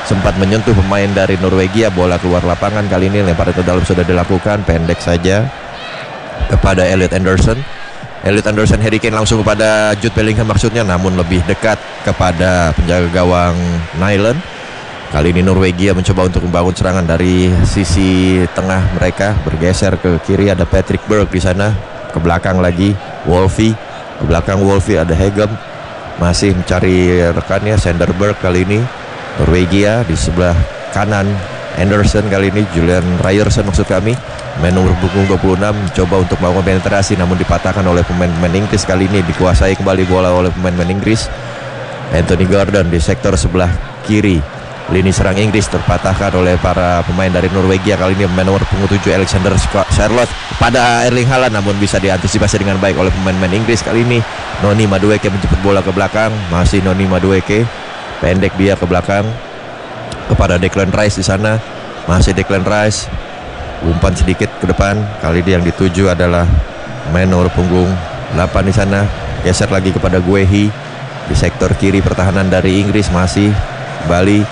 sempat menyentuh pemain dari Norwegia. Bola keluar lapangan, kali ini lempar ke dalam sudah dilakukan, pendek saja kepada Elliot Anderson. Elliot Anderson, Harry Kane langsung kepada Jude Bellingham maksudnya, namun lebih dekat kepada penjaga gawang Nyland. Kali ini Norwegia mencoba untuk membangun serangan dari sisi tengah mereka, bergeser ke kiri, ada Patrick Berg di sana, ke belakang lagi Wolfie, ke belakang Wolfie ada Hegem, masih mencari rekannya Sanderberg. Kali ini Norwegia di sebelah kanan Anderson, kali ini Julian Ryerson maksud kami, main nomor punggung 26, coba untuk melakukan penetrasi namun dipatahkan oleh pemain-pemain Inggris. Kali ini dikuasai kembali bola oleh pemain-pemain Inggris. Anthony Gordon di sektor sebelah kiri, lini serang Inggris terpatahkan oleh para pemain dari Norwegia. Kali ini pemain nomor punggung 7 Alexander Charlotte pada Erling Haaland, namun bisa diantisipasi dengan baik oleh pemain-pemain Inggris. Kali ini Noni Madueke menjemput bola ke belakang, masih Noni Madueke, pendek dia ke belakang kepada Declan Rice di sana, masih Declan Rice, umpan sedikit ke depan. Kali ini yang dituju adalah pemain nomor punggung 8 di sana, geser lagi kepada Guehi di sektor kiri pertahanan dari Inggris, masih kembali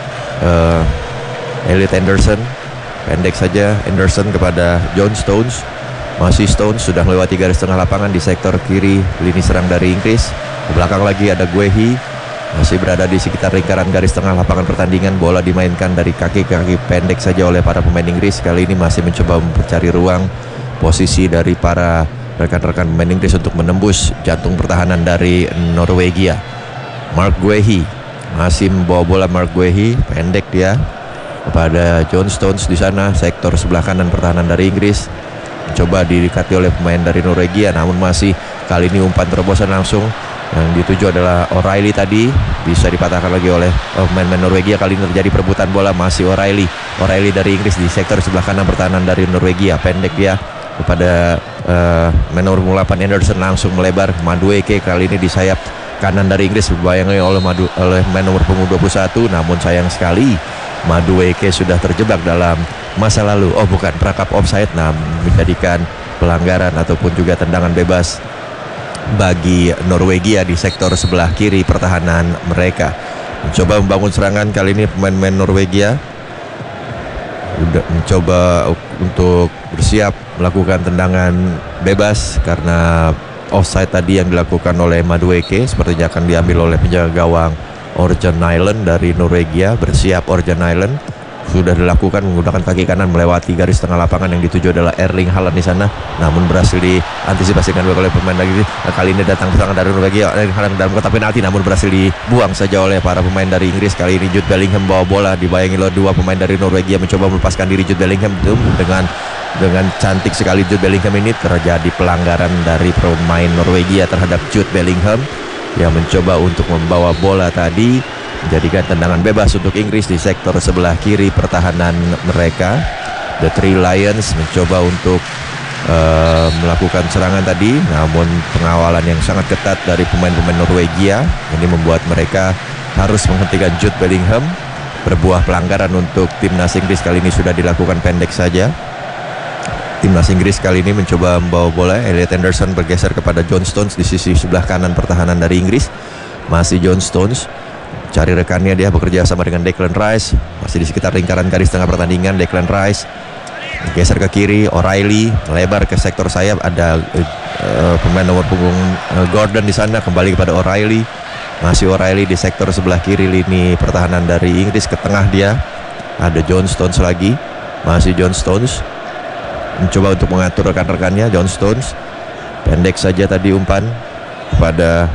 Elliot Anderson, pendek saja Anderson kepada John Stones, masih Stones sudah melewati garis tengah lapangan di sektor kiri lini serang dari Inggris. Ke belakang lagi ada Guehi, masih berada di sekitar lingkaran garis tengah lapangan pertandingan. Bola dimainkan dari kaki-kaki pendek saja oleh para pemain Inggris. Kali ini masih mencoba mencari ruang posisi dari para rekan-rekan pemain Inggris untuk menembus jantung pertahanan dari Norwegia. Mark Guehi masih membawa bola, Mark Guehi, pendek dia kepada John Stones di sana, sektor sebelah kanan pertahanan dari Inggris. Coba didekati oleh pemain dari Norwegia, namun masih kali ini umpan terobosan langsung. Yang dituju adalah O'Reilly, tadi bisa dipatahkan lagi oleh pemain Norwegia. Kali ini terjadi perebutan bola, masih O'Reilly dari Inggris di sektor sebelah kanan pertahanan dari Norwegia, pendek dia kepada nomor 8 Anderson, langsung melebar Madueke. Kali ini di sayap kanan dari Inggris dibayangi oleh main nomor punggung 21, namun sayang sekali Madueke sudah terjebak dalam masa lalu, bukan perangkap offside, namun menjadikan pelanggaran ataupun juga tendangan bebas bagi Norwegia di sektor sebelah kiri pertahanan mereka. Mencoba membangun serangan, kali ini pemain-pemain Norwegia sudah mencoba untuk bersiap melakukan tendangan bebas karena offside tadi yang dilakukan oleh Madueke. Sepertinya akan diambil oleh penjaga gawang Orjan Nyland dari Norwegia. Bersiap Orjan Nyland, sudah dilakukan menggunakan kaki kanan melewati garis tengah lapangan. Yang dituju adalah Erling Haaland di sana, namun berhasil diantisipasi dengan baik oleh pemain lagi. Kali ini datang serangan dari Norwegia, Erling Haaland dalam kotak penalti, namun berhasil dibuang saja oleh para pemain dari Inggris. Kali ini Jude Bellingham bawa bola, dibayangi oleh dua pemain dari Norwegia, mencoba melepaskan diri. Jude Bellingham dengan cantik sekali Jude Bellingham ini. Terjadi pelanggaran dari pemain Norwegia terhadap Jude Bellingham yang mencoba untuk membawa bola tadi, menjadikan tendangan bebas untuk Inggris di sektor sebelah kiri pertahanan mereka. The Three Lions mencoba untuk melakukan serangan tadi, namun pengawalan yang sangat ketat dari pemain-pemain Norwegia ini membuat mereka harus menghentikan Jude Bellingham. Berbuah pelanggaran untuk timnas Inggris, kali ini sudah dilakukan pendek saja. Timnas Inggris kali ini mencoba membawa bola. Elliot Anderson bergeser kepada John Stones di sisi sebelah kanan pertahanan dari Inggris. Masih John Stones cari rekannya, dia bekerja sama dengan Declan Rice, masih di sekitar lingkaran garis tengah pertandingan. Declan Rice geser ke kiri, O'Reilly melebar ke sektor sayap, ada pemain nomor punggung Gordon di sana, kembali kepada O'Reilly. Masih O'Reilly di sektor sebelah kiri lini pertahanan dari Inggris, ke tengah dia ada John Stones lagi, masih John Stones mencoba untuk mengatur rekan-rekannya. John Stones pendek saja tadi umpan kepada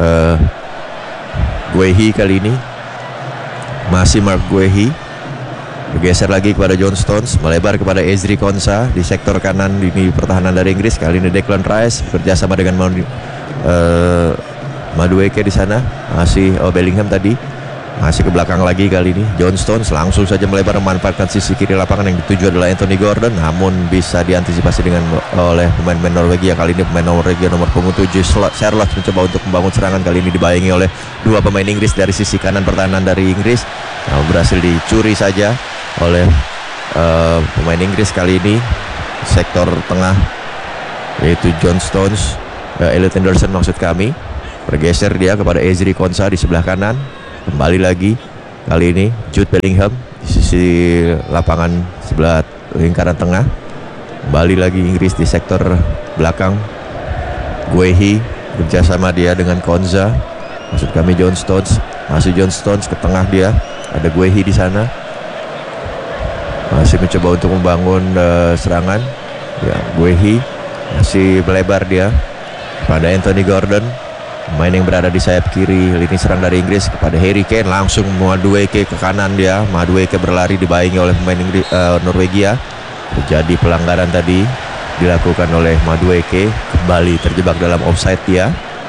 Guehi. Kali ini masih Mark Guehi bergeser lagi kepada John Stones, melebar kepada Ezri Konsa di sektor kanan lini pertahanan dari Inggris. Kali ini Declan Rice bekerja sama dengan Madueke di sana, masih Bellingham tadi, masih ke belakang lagi. Kali ini John Stones langsung saja melebar memanfaatkan sisi kiri lapangan. Yang dituju adalah Anthony Gordon, namun bisa diantisipasi oleh pemain-pemain Norwegia. Kali ini pemain Norwegia nomor punggung 7 Charlotte mencoba untuk membangun serangan. Kali ini dibayangi oleh dua pemain Inggris dari sisi kanan pertahanan dari Inggris, namun berhasil dicuri saja oleh pemain Inggris. Kali ini sektor tengah, yaitu John Stones, Elliot Anderson maksud kami, bergeser dia kepada Ezri Konsa di sebelah kanan. Kembali lagi Kali ini Jude Bellingham di sisi lapangan sebelah lingkaran tengah. Kembali lagi Inggris di sektor belakang. Guehi kerjasama dia dengan Konza. Maksud kami John Stones. Masih John Stones ke tengah dia. Ada Guehi di sana. Masih mencoba untuk membangun serangan. Ya, Guehi masih melebar dia pada Anthony Gordon, pemain yang berada di sayap kiri lini serang dari Inggris, kepada Harry Kane. Langsung Madueke ke kanan dia. Madueke berlari dibayangi oleh pemain Norwegia. Terjadi pelanggaran tadi dilakukan oleh Madueke, kembali terjebak dalam offside dia.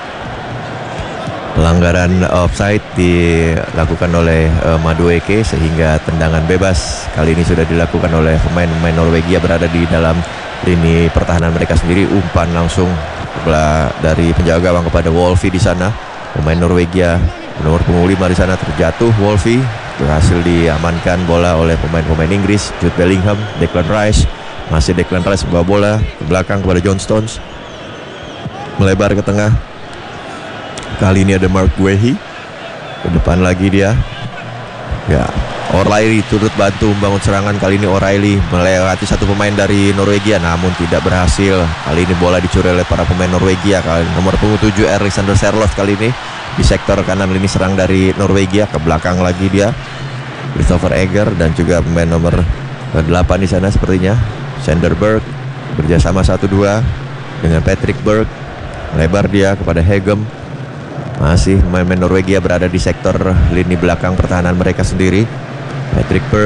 Pelanggaran offside dilakukan oleh Madueke sehingga tendangan bebas kali ini sudah dilakukan oleh pemain-pemain Norwegia berada di dalam lini pertahanan mereka sendiri. Umpan langsung dari penjaga gawang kepada Wolfie di sana. Pemain Norwegia nomor punggung 5 di sana terjatuh. Wolfie berhasil diamankan bola oleh pemain-pemain Inggris. Jude Bellingham, Declan Rice. Masih Declan Rice membawa bola ke belakang kepada John Stones. Melebar ke tengah. Kali ini ada Mark Guehi. Ke depan lagi dia. Ya, O'Reilly turut bantu membangun serangan. Kali ini O'Reilly melewati satu pemain dari Norwegia, namun tidak berhasil. Kali ini bola dicuri oleh para pemain Norwegia. Kali nomor punggung 7 Alexander Sørloth kali ini di sektor kanan lini serang dari Norwegia. Ke belakang lagi dia Christopher Egger dan juga pemain nomor 8 di sana sepertinya Sander Berg berjasama 1-2 dengan Patrick Berg. Melebar dia kepada Hegem. Masih pemain Norwegia berada di sektor lini belakang pertahanan mereka sendiri. Patrick Berg,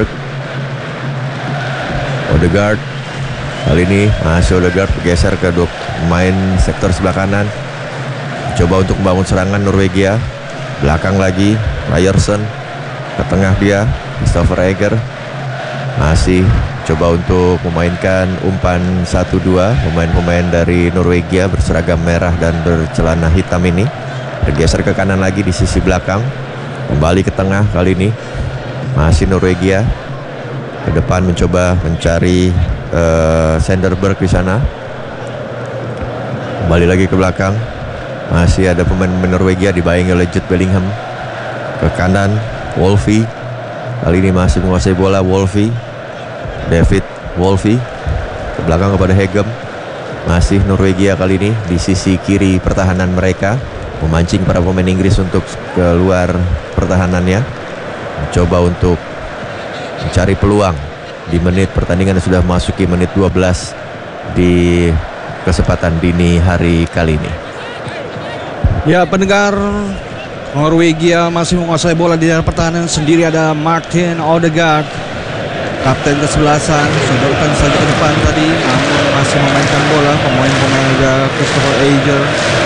Odegaard. Kali ini masih Odegaard bergeser ke dua pemain sektor sebelah kanan. Coba untuk membangun serangan Norwegia. Belakang lagi Ryerson. Ke tengah dia Christopher Egger. Masih coba untuk memainkan umpan 1-2 pemain-pemain dari Norwegia berseragam merah dan bercelana hitam ini. Bergeser ke kanan lagi di sisi belakang. Kembali ke tengah kali ini. Masih Norwegia. Ke depan mencoba mencari Sanderberg di sana. Kembali lagi ke belakang. Masih ada pemain Norwegia dibayangi oleh Jude Bellingham. Ke kanan Wolfie. Kali ini masih menguasai bola Wolfie. David Wolfie. Ke belakang kepada Hegem. Masih Norwegia kali ini di sisi kiri pertahanan mereka, memancing para pemain Inggris untuk keluar pertahanannya, mencoba untuk mencari peluang di menit pertandingan yang sudah memasuki menit 12 di kesempatan dini hari kali ini. Ya, pendengar, Norwegia masih menguasai bola di dalam pertahanan sendiri. Ada Martin Odegaard, kapten kesebelasan, sodorkan saja ke depan tadi, namun masih memainkan bola. Pemain-pemain ada Christopher Egger.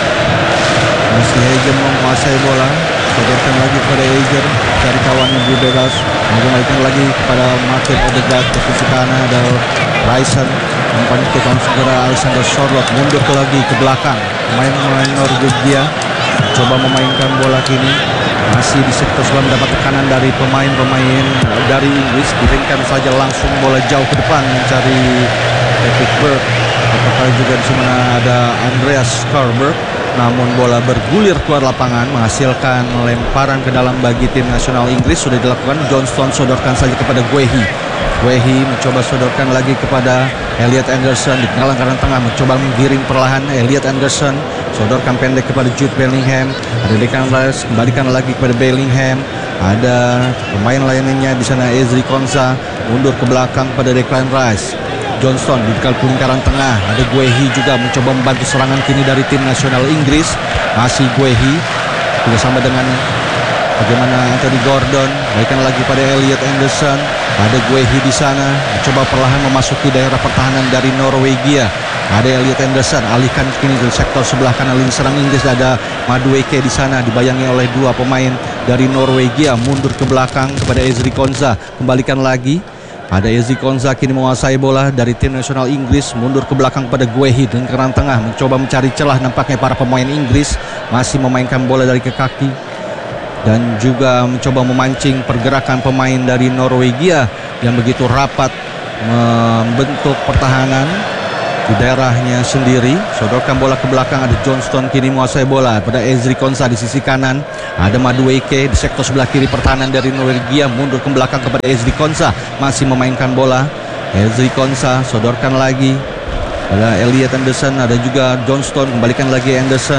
Masih Egger menguasai bola, sodorkan lagi kepada Egger, cari kawannya bebas, mengembalikan lagi kepada Martin Odegaard ke sisi kanan. Ada Ryerson, umpan itu kan segera Alexander Sørloth mundur lagi ke belakang. Pemain Norwegia coba memainkan bola kini, masih di sektor sebelah mendapat tekanan dari pemain-pemain dari Inggris. Diringkan saja langsung bola jauh ke depan mencari Patrick Berg. Apakah juga di sana ada Andreas Skarberg, namun bola bergulir keluar lapangan menghasilkan lemparan ke dalam bagi tim nasional Inggris. Sudah dilakukan. John Stones sodorkan saja kepada Guehi. Guehi mencoba sodorkan lagi kepada Elliot Anderson di kanan tengah, mencoba menggiring perlahan. Elliot Anderson sodorkan pendek kepada Jude Bellingham. Ada Declan Rice, kembalikan lagi kepada Bellingham. Ada pemain lainnya di sana, Ezri Konsa mundur ke belakang pada Declan Rice. Johnston di lingkaran tengah. Ada Guehi juga mencoba membantu serangan kini dari tim nasional Inggris. Masih Guehi bersama dengan bagaimana Anthony Gordon, balikan lagi pada Elliot Anderson. Ada Guehi di sana mencoba perlahan memasuki daerah pertahanan dari Norwegia. Ada Elliot Anderson, alihkan kini ke sektor sebelah kanan lini serang Inggris. Ada Madueke di sana dibayangi oleh dua pemain dari Norwegia, mundur ke belakang kepada Ezri Konsa, kembalikan lagi. Ada Ezri Konsa kini menguasai bola dari tim nasional Inggris, mundur ke belakang pada Guehi dan ke tengah, mencoba mencari celah. Nampaknya para pemain Inggris masih memainkan bola dari ke kaki dan juga mencoba memancing pergerakan pemain dari Norwegia yang begitu rapat membentuk pertahanan. di daerahnya sendiri. Sodorkan bola ke belakang, ada Johnston kini menguasai bola pada Ezri Konsa di sisi kanan. Ada Madueke di sektor sebelah kiri, pertahanan dari Norwegia mundur ke belakang kepada Ezri Konsa, masih memainkan bola. Ezri Konsa sodorkan lagi pada Elliot Anderson, ada juga Johnston, kembalikan lagi Anderson.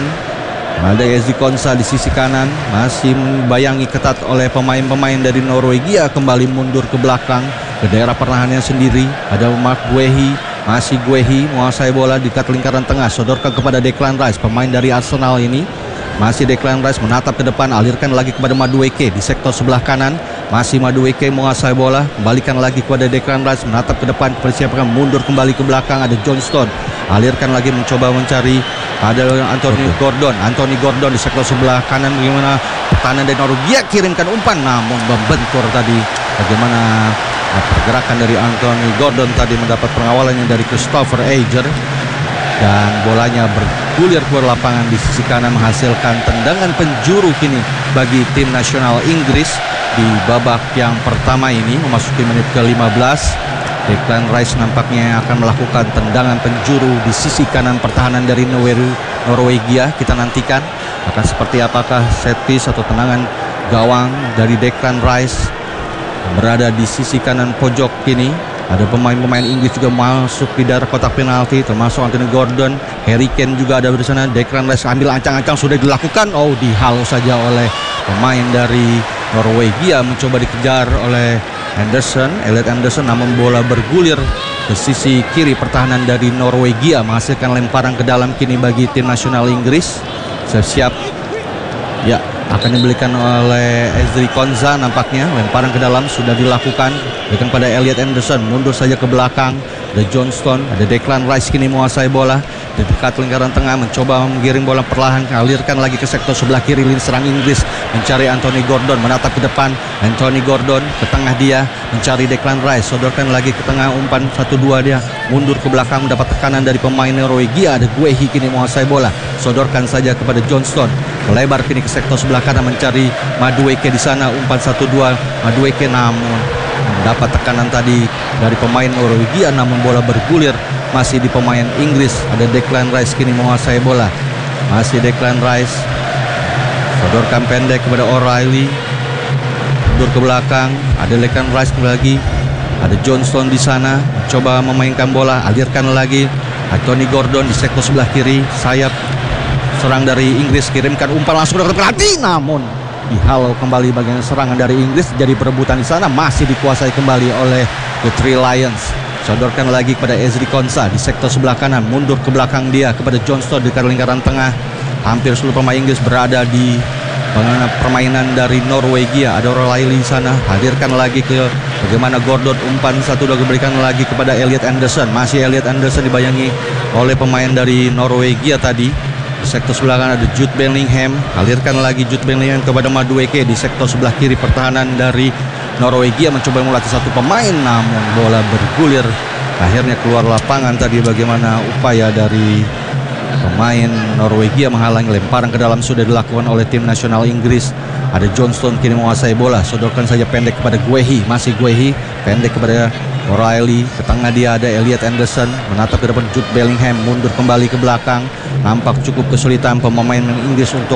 Ada Ezri Konsa di sisi kanan, masih membayangi ketat oleh pemain-pemain dari Norwegia, kembali mundur ke belakang ke daerah pertahanannya sendiri. Ada Mark Guehi, masih Guehi menguasai bola di dekat lingkaran tengah, sodorkan kepada Declan Rice, pemain dari Arsenal ini. Masih Declan Rice menatap ke depan, alirkan lagi kepada Madueke di sektor sebelah kanan. Masih Madueke menguasai bola, kembalikan lagi kepada Declan Rice, menatap ke depan, persiapkan mundur kembali ke belakang. Ada Johnston, alirkan lagi mencoba mencari, ada Anthony Gordon. Anthony Gordon di sektor sebelah kanan, bagaimana pertahanan dari Norwegia, kirimkan umpan namun membentur tadi. Bagaimana pergerakan dari Anthony Gordon tadi mendapat pengawalannya dari Christopher Ager, dan bolanya bergulir keluar lapangan di sisi kanan, menghasilkan tendangan penjuru kini bagi tim nasional Inggris di babak yang pertama ini memasuki menit ke-15. Declan Rice nampaknya akan melakukan tendangan penjuru di sisi kanan pertahanan dari Norwegia. Kita nantikan akan seperti apakah set piece atau tendangan gawang dari Declan Rice berada di sisi kanan pojok kini. Ada pemain-pemain Inggris juga masuk di daerah kotak penalti, termasuk Anthony Gordon, Harry Kane juga ada di sana. Declan Rice ambil ancang-ancang, sudah dilakukan. Oh, dihalau saja oleh pemain dari Norwegia, mencoba dikejar oleh Elliot Anderson, namun bola bergulir ke sisi kiri pertahanan dari Norwegia, menghasilkan lemparan ke dalam kini bagi tim nasional Inggris. Siap-siap ya, akan diberikan oleh Ezri Konsa nampaknya. Lemparan ke dalam sudah dilakukan, berikan pada Elliot Anderson, mundur saja ke belakang. Ada Johnston, ada Declan Rice kini menguasai bola di dekat lingkaran tengah, mencoba menggiring bola perlahan, alirkan lagi ke sektor sebelah kiri lini serang Inggris, mencari Anthony Gordon, menatap ke depan. Anthony Gordon ke tengah, dia mencari Declan Rice, sodorkan lagi ke tengah, umpan 1-2, dia mundur ke belakang, mendapat tekanan dari pemain Norwegia. Ada Guehi kini menguasai bola, sodorkan saja kepada Johnston, melebar kini ke sektor sebelah kanan, mencari Madueke di sana, umpan 1-2. Madueke namun mendapat tekanan tadi dari pemain Norwegia, namun bola bergulir masih di pemain Inggris. Ada Declan Rice kini menguasai bola, masih Declan Rice, sodorkan pendek kepada O'Reilly, mundur ke belakang. Ada Declan Rice lagi, ada Johnston di sana, coba memainkan bola, alirkan lagi. Anthony Gordon di sektor sebelah kiri, sayap serang dari Inggris, kirimkan umpan langsung ke penalti, namun dihalau kembali bagian serangan dari Inggris. Jadi perebutan di sana masih dikuasai kembali oleh The Three Lions. Sodorkan lagi kepada Ezri Konsa di sektor sebelah kanan, mundur ke belakang dia kepada Johnston di lingkaran tengah. Hampir seluruh pemain Inggris berada di permainan dari Norwegia. Ada O'Reilly di sana, hadirkan lagi ke bagaimana Gordon, umpan 1-2 diberikan lagi kepada Elliot Anderson. Masih Elliot Anderson dibayangi oleh pemain dari Norwegia tadi. Di sektor sebelah kanan ada Jude Bellingham, alirkan lagi Jude Bellingham kepada Madueke di sektor sebelah kiri pertahanan dari Norwegia, mencoba melatih satu pemain namun bola bergulir akhirnya keluar lapangan tadi. Bagaimana upaya dari pemain Norwegia menghalangi, lemparan ke dalam sudah dilakukan oleh tim nasional Inggris. Ada Johnston kini menguasai bola, sodorkan saja pendek kepada Guehi, masih Guehi pendek kepada O'Reilly, ke tengah dia ada Elliot Anderson, menatap ke depan Jude Bellingham, mundur kembali ke belakang. Nampak cukup kesulitan pemain Inggris untuk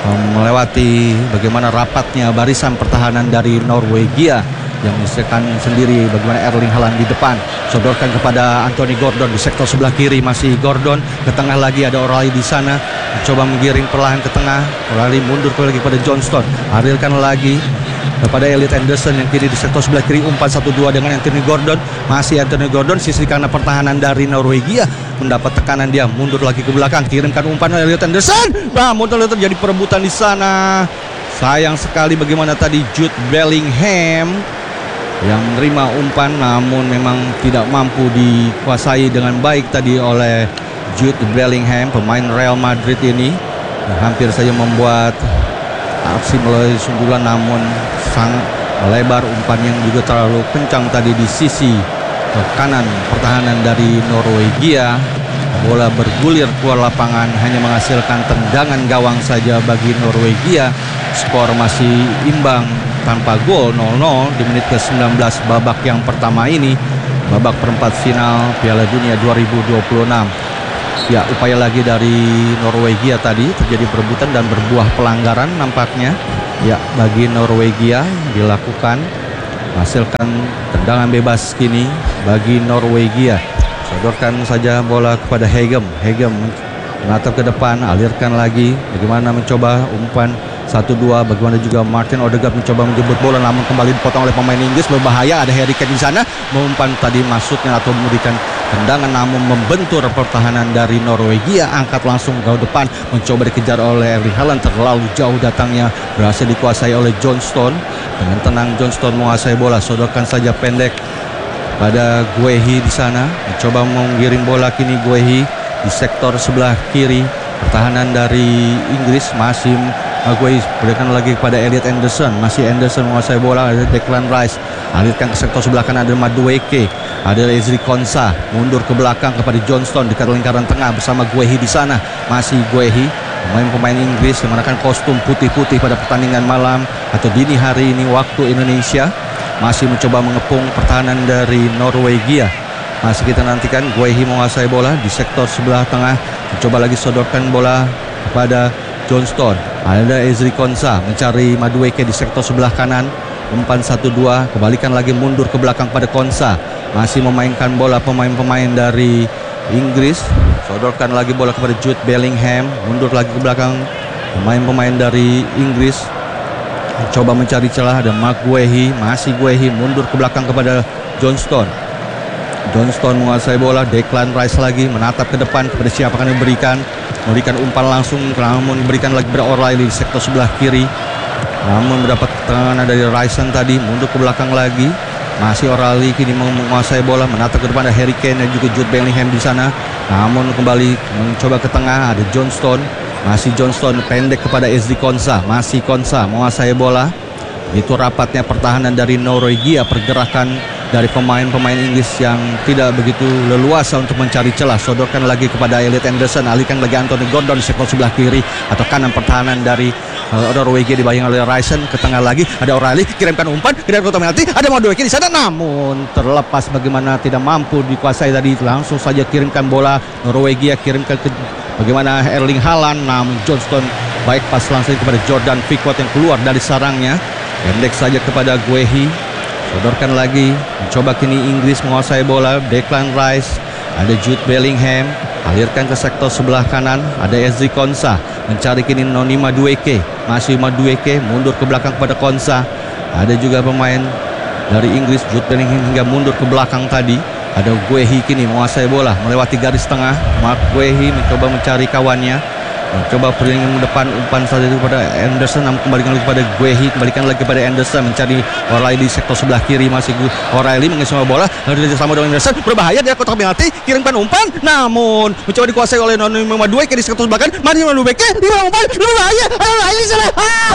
melewati bagaimana rapatnya barisan pertahanan dari Norwegia yang menyisakan sendiri bagaimana Erling Haaland di depan. Sodorkan kepada Anthony Gordon di sektor sebelah kiri, masih Gordon, ke tengah lagi ada O'Reilly di sana, mencoba menggiring perlahan ke tengah. O'Reilly mundur lagi kepada Johnston, hadirkan lagi kepada Elliot Anderson yang kiri di sektor sebelah kiri, umpan 1-2 dengan Anthony Gordon. Masih Anthony Gordon, sisi kanan pertahanan dari Norwegia mendapat tekanan, dia mundur lagi ke belakang, kirimkan umpan Elliot Anderson. Namun terjadi perebutan di sana. Sayang sekali bagaimana tadi Jude Bellingham yang menerima umpan, namun memang tidak mampu dikuasai dengan baik tadi oleh Jude Bellingham, pemain Real Madrid ini. Hampir saja membuat aksi melalui sundulan, namun sangat melebar, umpan yang juga terlalu kencang tadi di sisi kanan pertahanan dari Norwegia. Bola bergulir keluar lapangan, hanya menghasilkan tendangan gawang saja bagi Norwegia. Skor masih imbang tanpa gol, 0-0 di menit ke-19 babak yang pertama ini. babak perempat final Piala Dunia 2026. Ya, upaya lagi dari Norwegia tadi, terjadi perebutan dan berbuah pelanggaran nampaknya. Ya, bagi Norwegia dilakukan, menghasilkan tendangan bebas kini bagi Norwegia. Sodorkan saja bola kepada Hegem. Hegem menatap ke depan, alirkan lagi. Bagaimana mencoba umpan 1-2. Bagaimana juga Martin Odegaard mencoba menjemput bola, namun kembali dipotong oleh pemain Inggris. Berbahaya, ada Harry Kane di sana. Umpan tadi masuknya atau memberikan tendangan, namun membentur pertahanan dari Norwegia. Angkat langsung ke depan, mencoba dikejar oleh Erling Haaland. Terlalu jauh datangnya, berhasil dikuasai oleh Johnston. Dengan tenang Johnston menguasai bola, sodorkan saja pendek pada Guehi di sana. Mencoba mengirim bola kini Guehi di sektor sebelah kiri. Pertahanan dari Inggris masih Guehi berikan lagi kepada Elliot Anderson. Masih Anderson menguasai bola. Ada Declan Rice, alirkan ke sektor sebelah kanan. Ada Madueke, ada Ezri Konsa, mundur ke belakang kepada Johnston dekat lingkaran tengah bersama Guehi di sana. Masih Guehi, pemain-pemain Inggris yang mengenakan kostum putih-putih pada pertandingan malam atau dini hari ini waktu Indonesia, masih mencoba mengepung pertahanan dari Norwegia. Masih kita nantikan Guehi menguasai bola di sektor sebelah tengah. Mencoba lagi sodorkan bola kepada Johnston. Ada Ezri Konsa mencari Madueke di sektor sebelah kanan. Umpan 1-2, kembalikan lagi mundur ke belakang pada Konsa. Masih memainkan bola pemain-pemain dari Inggris. Sodorkan lagi bola kepada Jude Bellingham. Mundur lagi ke belakang pemain-pemain dari Inggris. Coba mencari celah, ada Mark Guehi. Masih Guehi mundur ke belakang kepada Johnston. Johnston menguasai bola. Declan Rice lagi menatap ke depan kepada siapa akan memberikan umpan langsung, namun diberikan lagi kepada O'Reilly di sektor sebelah kiri. Namun mendapat tekanan dari Ryerson tadi, mundur ke belakang lagi. Masih O'Reilly kini menguasai bola, menatap ke depan, ada Harry Kane dan juga Jude Bellingham di sana. Namun kembali mencoba ke tengah, ada Johnston. Masih Johnston pendek kepada Ezri Konsa. Masih Konsa menguasai bola. Itu rapatnya pertahanan dari Norwegia, pergerakan dari pemain-pemain Inggris yang tidak begitu leluasa untuk mencari celah. Sodorkan lagi kepada Elliot Anderson, alihkan lagi Anthony Gordon di sektor sebelah kiri atau kanan pertahanan dari Norwegia dibayang oleh Ryerson. Ke tengah lagi ada O'Reilly, kirimkan umpan dari kotak penalti, ada Madueke di sana, namun terlepas. Bagaimana tidak mampu dikuasai tadi, langsung saja kirimkan bola Norwegia, kirimkan ke bagaimana Erling Haaland, namun Johnston baik pas langsung kepada Jordan Pickford yang keluar dari sarangnya. Pendek saja kepada Guehi. Sodorkan lagi, mencoba kini Inggris menguasai bola. Declan Rice, ada Jude Bellingham, alirkan ke sektor sebelah kanan, ada Ezri Konsa, mencari kini Noni Madueke. Masih Madueke, mundur ke belakang kepada Konsa. Ada juga pemain dari Inggris, Jude Bellingham hingga mundur ke belakang tadi. Ada Guehi kini menguasai bola, melewati garis tengah. Mark Guehi mencoba mencari kawannya, mencoba perlindungan depan, umpan saja kepada Anderson, namun kembalikan lagi kepada Guehi, kembalikan lagi kepada Anderson, mencari O'Reilly di sektor sebelah kiri. Masih O'Reilly mengisi bola, lalu sama dengan Anderson, berbahaya dari kotak penalti, kirimkan umpan, namun mencoba dikuasai oleh Noni Madueke di sektor sebelah kanan. Mari Madueke, di umpan, berbahaya, O'Reilly salah.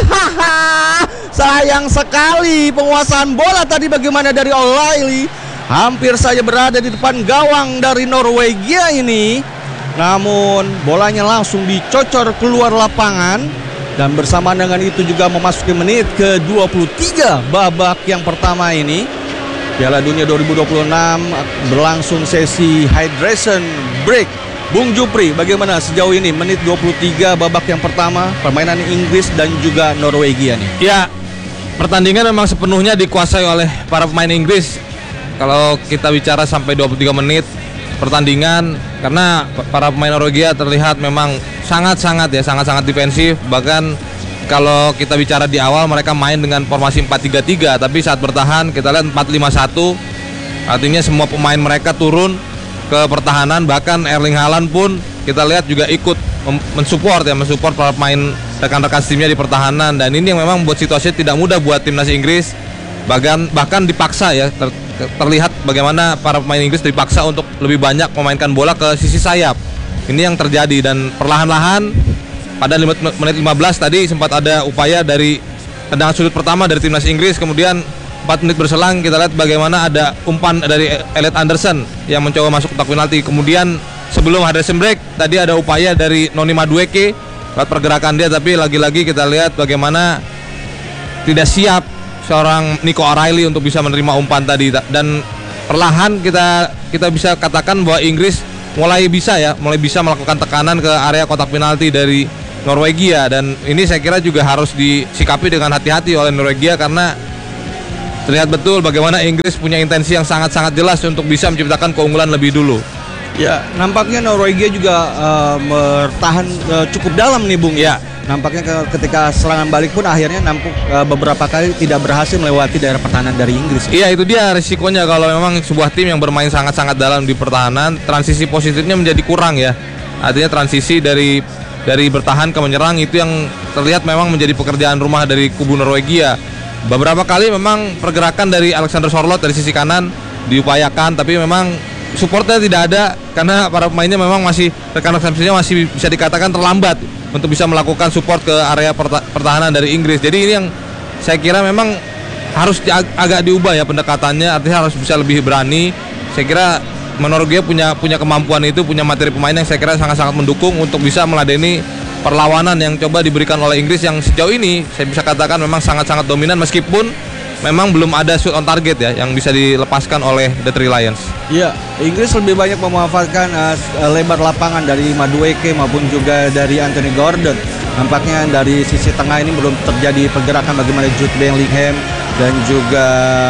Sayang sekali penguasaan bola tadi bagaimana dari O'Reilly, hampir saja berada di depan gawang dari Norwegia ini. Namun bolanya langsung dicocor keluar lapangan. Dan bersamaan dengan itu juga memasuki menit ke-23 babak yang pertama ini. Piala Dunia 2026 berlangsung sesi hydration break. Bung Jupri, bagaimana sejauh ini menit 23 babak yang pertama permainan Inggris dan juga Norwegia nih? Ya, pertandingan memang sepenuhnya dikuasai oleh para pemain Inggris. Kalau kita bicara sampai 23 menit pertandingan, karena para pemain Norwegia terlihat memang sangat-sangat defensif. Bahkan kalau kita bicara di awal mereka main dengan formasi 4-3-3, tapi saat bertahan kita lihat 4-5-1. Artinya semua pemain mereka turun ke pertahanan, bahkan Erling Haaland pun kita lihat juga ikut mensupport para pemain rekan-rekan timnya di pertahanan. Dan ini yang memang buat situasinya tidak mudah buat timnas Inggris. Bahkan dipaksa ya, terlihat bagaimana para pemain Inggris dipaksa untuk lebih banyak memainkan bola ke sisi sayap. Ini yang terjadi, dan perlahan-lahan pada menit 15 tadi sempat ada upaya dari tendangan sudut pertama dari timnas Inggris. Kemudian 4 menit berselang kita lihat bagaimana ada umpan dari Elliot Anderson yang mencoba masuk kotak penalti. Kemudian sebelum hydration break tadi ada upaya dari Noni Madueke lewat pergerakan dia, tapi lagi-lagi kita lihat bagaimana tidak siap seorang Nico O'Reilly untuk bisa menerima umpan tadi. Dan perlahan kita bisa katakan bahwa Inggris mulai bisa melakukan tekanan ke area kotak penalti dari Norwegia, dan ini saya kira juga harus disikapi dengan hati-hati oleh Norwegia karena terlihat betul bagaimana Inggris punya intensi yang sangat-sangat jelas untuk bisa menciptakan keunggulan lebih dulu. Ya, nampaknya Norwegia juga bertahan cukup dalam nih Bung. Ya. Nampaknya ketika serangan balik pun akhirnya beberapa kali tidak berhasil melewati daerah pertahanan dari Inggris. Iya, itu dia risikonya kalau memang sebuah tim yang bermain sangat-sangat dalam di pertahanan, transisi positifnya menjadi kurang ya. Artinya transisi dari bertahan ke menyerang itu yang terlihat memang menjadi pekerjaan rumah dari kubu Norwegia. Beberapa kali memang pergerakan dari Alexander Sorloth dari sisi kanan diupayakan, tapi memang supportnya tidak ada karena para pemainnya memang rekan-rekan masih bisa dikatakan terlambat untuk bisa melakukan support ke area pertahanan dari Inggris. Jadi ini yang saya kira memang harus agak diubah ya pendekatannya, artinya harus bisa lebih berani. Saya kira Norwegia punya kemampuan itu, punya materi pemain yang saya kira sangat-sangat mendukung untuk bisa meladeni perlawanan yang coba diberikan oleh Inggris yang sejauh ini saya bisa katakan memang sangat-sangat dominan, meskipun memang belum ada shoot on target ya yang bisa dilepaskan oleh The Three Lions. Iya, Inggris lebih banyak memanfaatkan lebar lapangan dari Madueke maupun juga dari Anthony Gordon. Nampaknya dari sisi tengah ini belum terjadi pergerakan bagaimana Jude Bellingham dan juga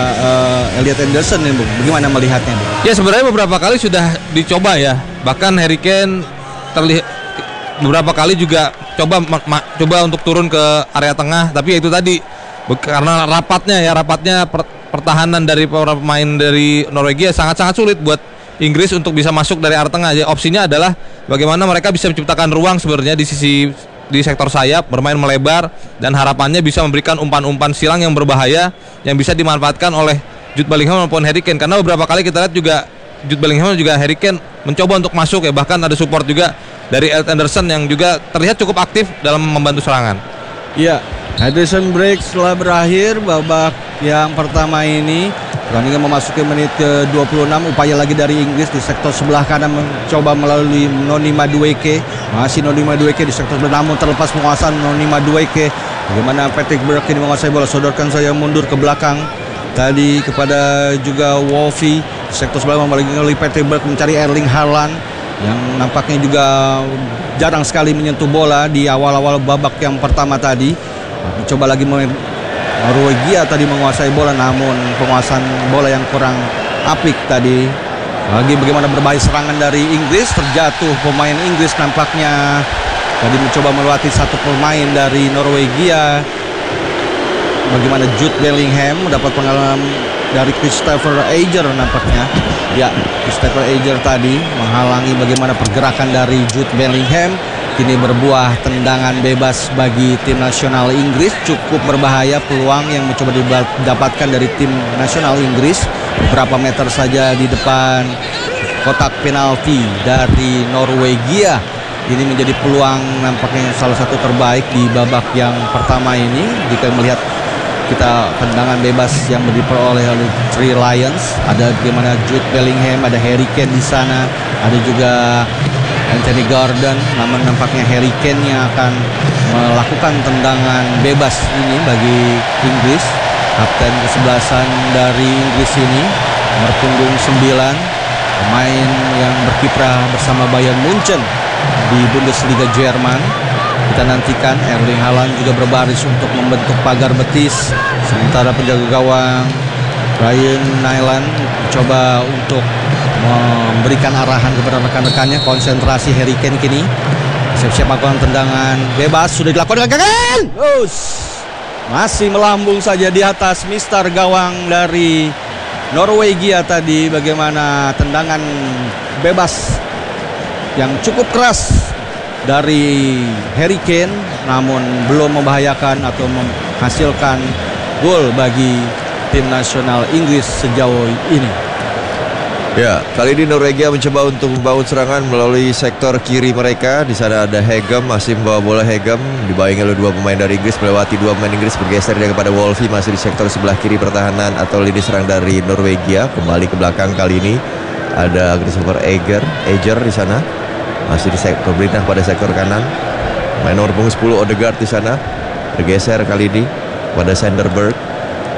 Elliot Anderson nih, Bung. Bagaimana melihatnya, Bung? Ya, sebenarnya beberapa kali sudah dicoba ya. Bahkan Harry Kane terlihat beberapa kali juga coba untuk turun ke area tengah, tapi itu tadi karena rapatnya pertahanan dari para pemain dari Norwegia sangat-sangat sulit buat Inggris untuk bisa masuk dari area tengah. Jadi opsinya adalah bagaimana mereka bisa menciptakan ruang sebenarnya di sektor sayap, bermain melebar, dan harapannya bisa memberikan umpan-umpan silang yang berbahaya yang bisa dimanfaatkan oleh Jude Bellingham maupun Harry Kane. Karena beberapa kali kita lihat juga Jude Bellingham juga Harry Kane mencoba untuk masuk ya, bahkan ada support juga dari Elliot Anderson yang juga terlihat cukup aktif dalam membantu serangan. Iya, hydration break setelah berakhir babak yang pertama ini. Pertandingan memasuki menit ke-26, upaya lagi dari Inggris di sektor sebelah kanan mencoba melalui Noni Madueke. Masih Noni Madueke di sektor sebelah, namun terlepas penguasaan Noni Madueke. Bagaimana Patrick Burke ini menguasai bola, sodorkan saja mundur ke belakang. Tadi kepada juga Wolfie di sektor sebelah melalui Patrick Burke mencari Erling Haaland yang nampaknya juga jarang sekali menyentuh bola di awal-awal babak yang pertama tadi. Coba lagi Norwegia tadi menguasai bola, namun penguasaan bola yang kurang apik tadi. Lagi bagaimana berbahaya serangan dari Inggris, terjatuh pemain Inggris nampaknya tadi mencoba melewati satu pemain dari Norwegia. Bagaimana Jude Bellingham mendapat pengalaman dari Christopher Ajer nampaknya. Ya, Christopher Ajer tadi menghalangi bagaimana pergerakan dari Jude Bellingham. Kini berbuah tendangan bebas bagi tim nasional Inggris. Cukup berbahaya peluang yang mencoba didapatkan dari tim nasional Inggris. Beberapa meter saja di depan kotak penalti dari Norwegia. Ini menjadi peluang nampaknya salah satu terbaik di babak yang pertama ini. Jika melihat kita tendangan bebas yang diperoleh oleh Three Lions, ada bagaimana Jude Bellingham, ada Harry Kane di sana, ada juga Anthony Gordon, namun nampaknya Harry Kane yang akan melakukan tendangan bebas ini bagi Inggris. Kapten kesebelasan dari Inggris ini, nomor punggung 9, pemain yang berkiprah bersama Bayern Munchen di Bundesliga Jerman. Kita nantikan Erling Haaland juga berbaris untuk membentuk pagar betis, sementara penjaga gawang Ryan Nyland mencoba untuk memberikan arahan kepada rekan-rekannya. Konsentrasi Harry Kane kini siap-siap melakukan tendangan bebas, sudah dilakukan dengan gagal. Masih melambung saja di atas mister gawang dari Norwegia tadi. Bagaimana tendangan bebas yang cukup keras dari Harry Kane, namun belum membahayakan atau menghasilkan gol bagi tim nasional Inggris sejauh ini. Ya, kali ini Norwegia mencoba untuk membangun serangan melalui sektor kiri mereka. Di sana ada Hegem, masih membawa bola Hegem, dibayangi oleh dua pemain dari Inggris, melewati dua pemain Inggris, bergeser dia kepada Wolfie, masih di sektor sebelah kiri pertahanan atau lini serang dari Norwegia. Kembali ke belakang kali ini ada Christopher Ajer di sana, masih di sektor berpindah pada sektor kanan. Main nomor punggung 10 Odegaard di sana, bergeser kali ini pada Sander Berg.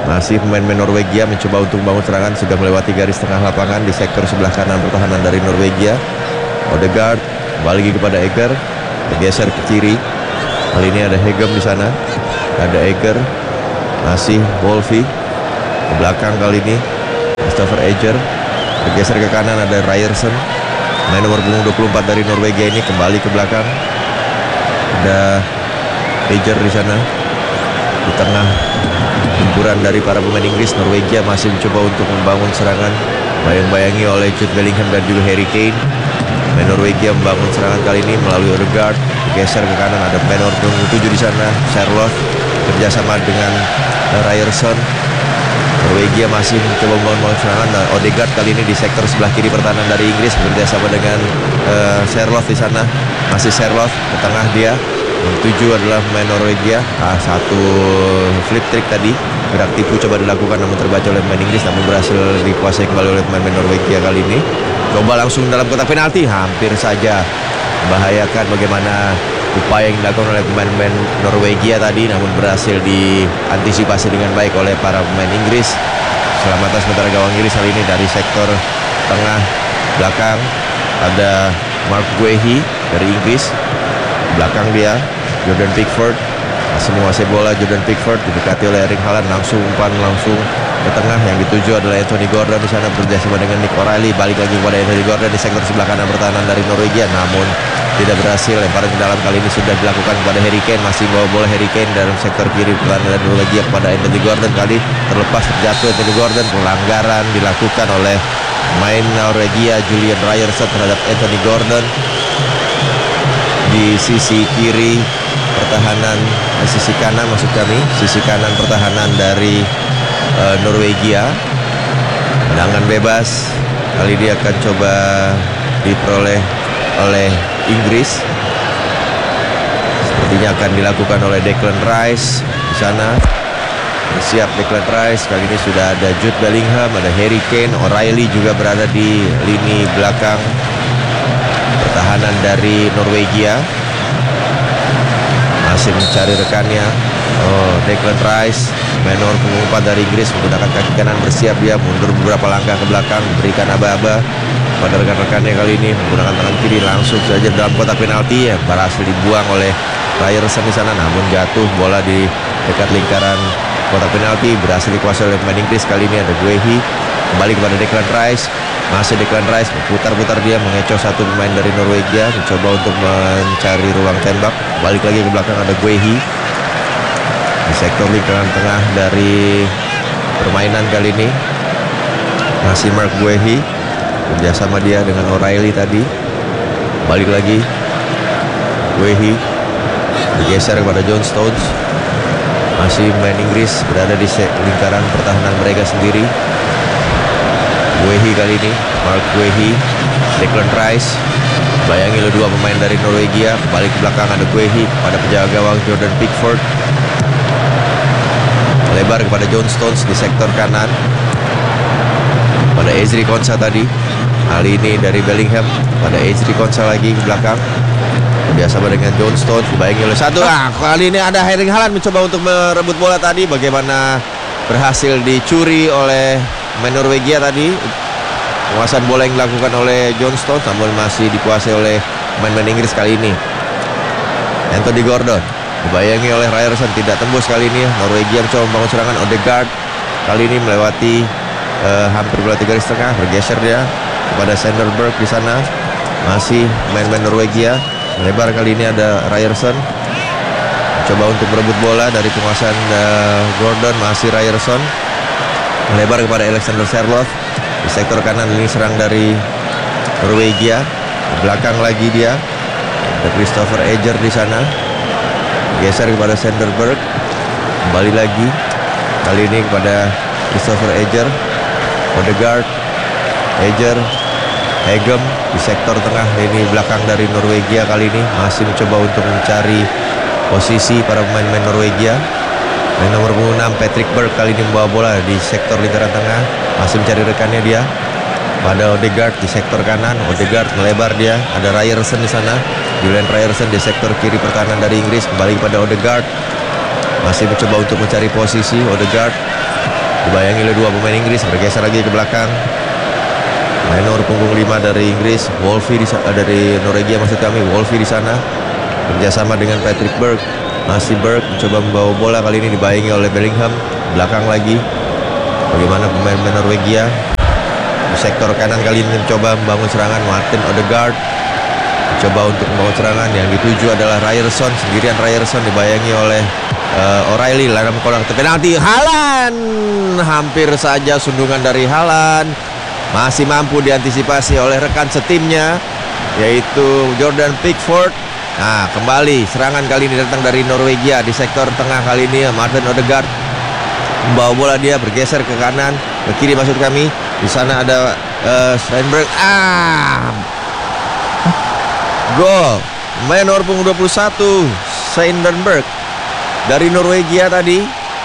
Masih pemain-pemain Norwegia mencoba untuk membangun serangan, sudah melewati garis tengah lapangan di sektor sebelah kanan pertahanan dari Norwegia. Odegaard kembali lagi kepada Eger, bergeser ke kiri. Kali ini ada Hegem di sana, ada Eger, masih Wolfi ke belakang kali ini. Christopher Eger bergeser ke kanan, ada Ryerson, main nomor punggung 24 dari Norwegia ini kembali ke belakang. Ada Eger di sana. Di tengah gempuran dari para pemain Inggris, Norwegia masih mencoba untuk membangun serangan, bayang-bayangi oleh Jude Bellingham dan juga Harry Kane. Pemain Norwegia membangun serangan kali ini melalui Odegaard, geser ke kanan, ada pemain nomor 7 di sana, Charlotte kerjasama dengan Ryerson. Norwegia masih mencoba membangun serangan. Odegaard kali ini di sektor sebelah kiri pertahanan dari Inggris bekerjasama dengan Charlotte di sana. Masih Charlotte ke tengah dia. Yang 7 adalah pemain Norwegia. Satu flip trick tadi, gerak tipu coba dilakukan namun terbaca oleh pemain Inggris, namun berhasil dikuasai kembali oleh pemain Norwegia kali ini. Coba langsung dalam kotak penalti, hampir saja membahayakan bagaimana upaya yang dilakukan oleh pemain-pemain Norwegia tadi, namun berhasil diantisipasi dengan baik oleh para pemain Inggris. Keselamatan sementara gawang Inggris kali ini dari sektor tengah belakang ada Mark Guehi dari Inggris. Belakang dia Jordan Pickford masih menguasai bola. Jordan Pickford didekati oleh Erling Haaland, langsung umpan langsung ke tengah. Yang dituju adalah Anthony Gordon di sana bekerjasama dengan Nick O'Reilly. Balik lagi kepada Anthony Gordon di sektor sebelah kanan pertahanan dari Norwegia, namun tidak berhasil. Lemparan ke dalam kali ini sudah dilakukan kepada Harry Kane. Masih bawa bola Harry Kane dalam sektor kiri pertahanan dari Norwegia kepada Anthony Gordon. Kali terlepas terjatuh Anthony Gordon. Pelanggaran dilakukan oleh main Norwegia Julian Ryerson terhadap Anthony Gordon di sisi kiri pertahanan, sisi kanan maksud kami, sisi kanan pertahanan dari Norwegia. Tendangan bebas kali ini akan coba diperoleh oleh Inggris. Sepertinya akan dilakukan oleh Declan Rice di sana. Siap Declan Rice. Kali ini sudah ada Jude Bellingham, ada Harry Kane, O'Reilly juga berada di lini belakang pertahanan dari Norwegia. Masih mencari rekannya. Declan Rice, main nomor punggung 4 dari Inggris, menggunakan kaki kanan, bersiap dia mundur beberapa langkah ke belakang, memberikan aba-aba pada rekan-rekannya. Kali ini menggunakan tangan kiri langsung saja dalam kotak penalti, yang berhasil dibuang oleh Ryerson di sana, namun jatuh bola di dekat lingkaran kotak penalti, berhasil dikuasai oleh pemain Inggris. Kali ini ada Guehi, kembali kepada Declan Rice. Masih Declan Rice putar-putar dia, mengecoh satu pemain dari Norwegia, mencoba untuk mencari ruang tembak. Balik lagi ke belakang ada Guehi di sektor lingkaran tengah dari permainan kali ini. Masih Mark Guehi kerjasama dia dengan O'Reilly tadi. Balik lagi Guehi bergeser kepada John Stones. Masih main Inggris berada di lingkaran pertahanan mereka sendiri. Guehi kali ini, Mark Guehi, Declan Rice. Bayangi lo dua pemain dari Norwegia. Balik ke belakang ada Guehi pada penjaga gawang Jordan Pickford. Lebar kepada John Stones di sektor kanan. Pada Ezri Konsa tadi. Kali ini dari Bellingham pada Ezri Konsa lagi ke belakang. Biasa dengan John Stones, dibayangi oleh satu. Kali ini ada Erling Haaland mencoba untuk merebut bola tadi. Bagaimana berhasil dicuri oleh pemain Norwegia tadi. Penguasaan bola yang dilakukan oleh John Stones, namun masih dikuasai oleh pemain-pemain Inggris kali ini. Anthony Gordon dibayangi oleh Ryerson, tidak tembus kali ini. Norwegia mencoba membangun serangan. Odegaard kali ini melewati hampir melewati garis tengah, bergeser dia kepada Sanderberg di sana. Masih main-main Norwegia. Melebar kali ini ada Ryerson, coba untuk merebut bola dari penguasaan Gordon. Masih Ryerson melebar kepada Alexander Sørloth di sektor kanan. Ini serang dari Norwegia. Di belakang lagi dia ada Christopher Eger di sana, geser kepada Sanderberg. Kembali lagi kali ini kepada Christopher Eger. Odegaard, Eger, Hegem di sektor tengah ini belakang dari Norwegia. Kali ini masih mencoba untuk mencari posisi para pemain-pemain Norwegia. Dan nomor 6 Patrick Berg kali ini membawa bola di sektor lingkaran tengah, masih mencari rekannya dia pada Odegaard di sektor kanan. Odegaard melebar dia, ada Ryerson di sana. Julian Ryerson di sektor kiri pertahanan dari Inggris, kembali kepada Odegaard, masih mencoba untuk mencari posisi. Odegaard Dibayangi oleh dua pemain Inggris, bergeser lagi ke belakang. Minor punggung 5 dari Inggris, Wolfie dari Norwegia maksud kami. Wolfie di sana kerjasama dengan Patrick Berg. Masih Berg mencoba membawa bola, kali ini dibayangi oleh Bellingham. Belakang lagi, bagaimana pemain Norwegia di sektor kanan kali ini mencoba membangun serangan. Martin Odegaard coba untuk membawa serangan, yang dituju adalah Ryerson. Sendirian Ryerson dibayangi oleh O'Reilly dalam kotak penalti. Haaland, hampir saja sundungan dari Haaland, masih mampu diantisipasi oleh rekan setimnya yaitu Jordan Pickford. Nah, kembali serangan kali ini datang dari Norwegia di sektor tengah. Kali ini Martin Odegaard membawa bola, dia bergeser ke kanan, ke kiri maksud kami. Di sana ada Steinberg. Gol menor punggung 21 Steinberg dari Norwegia tadi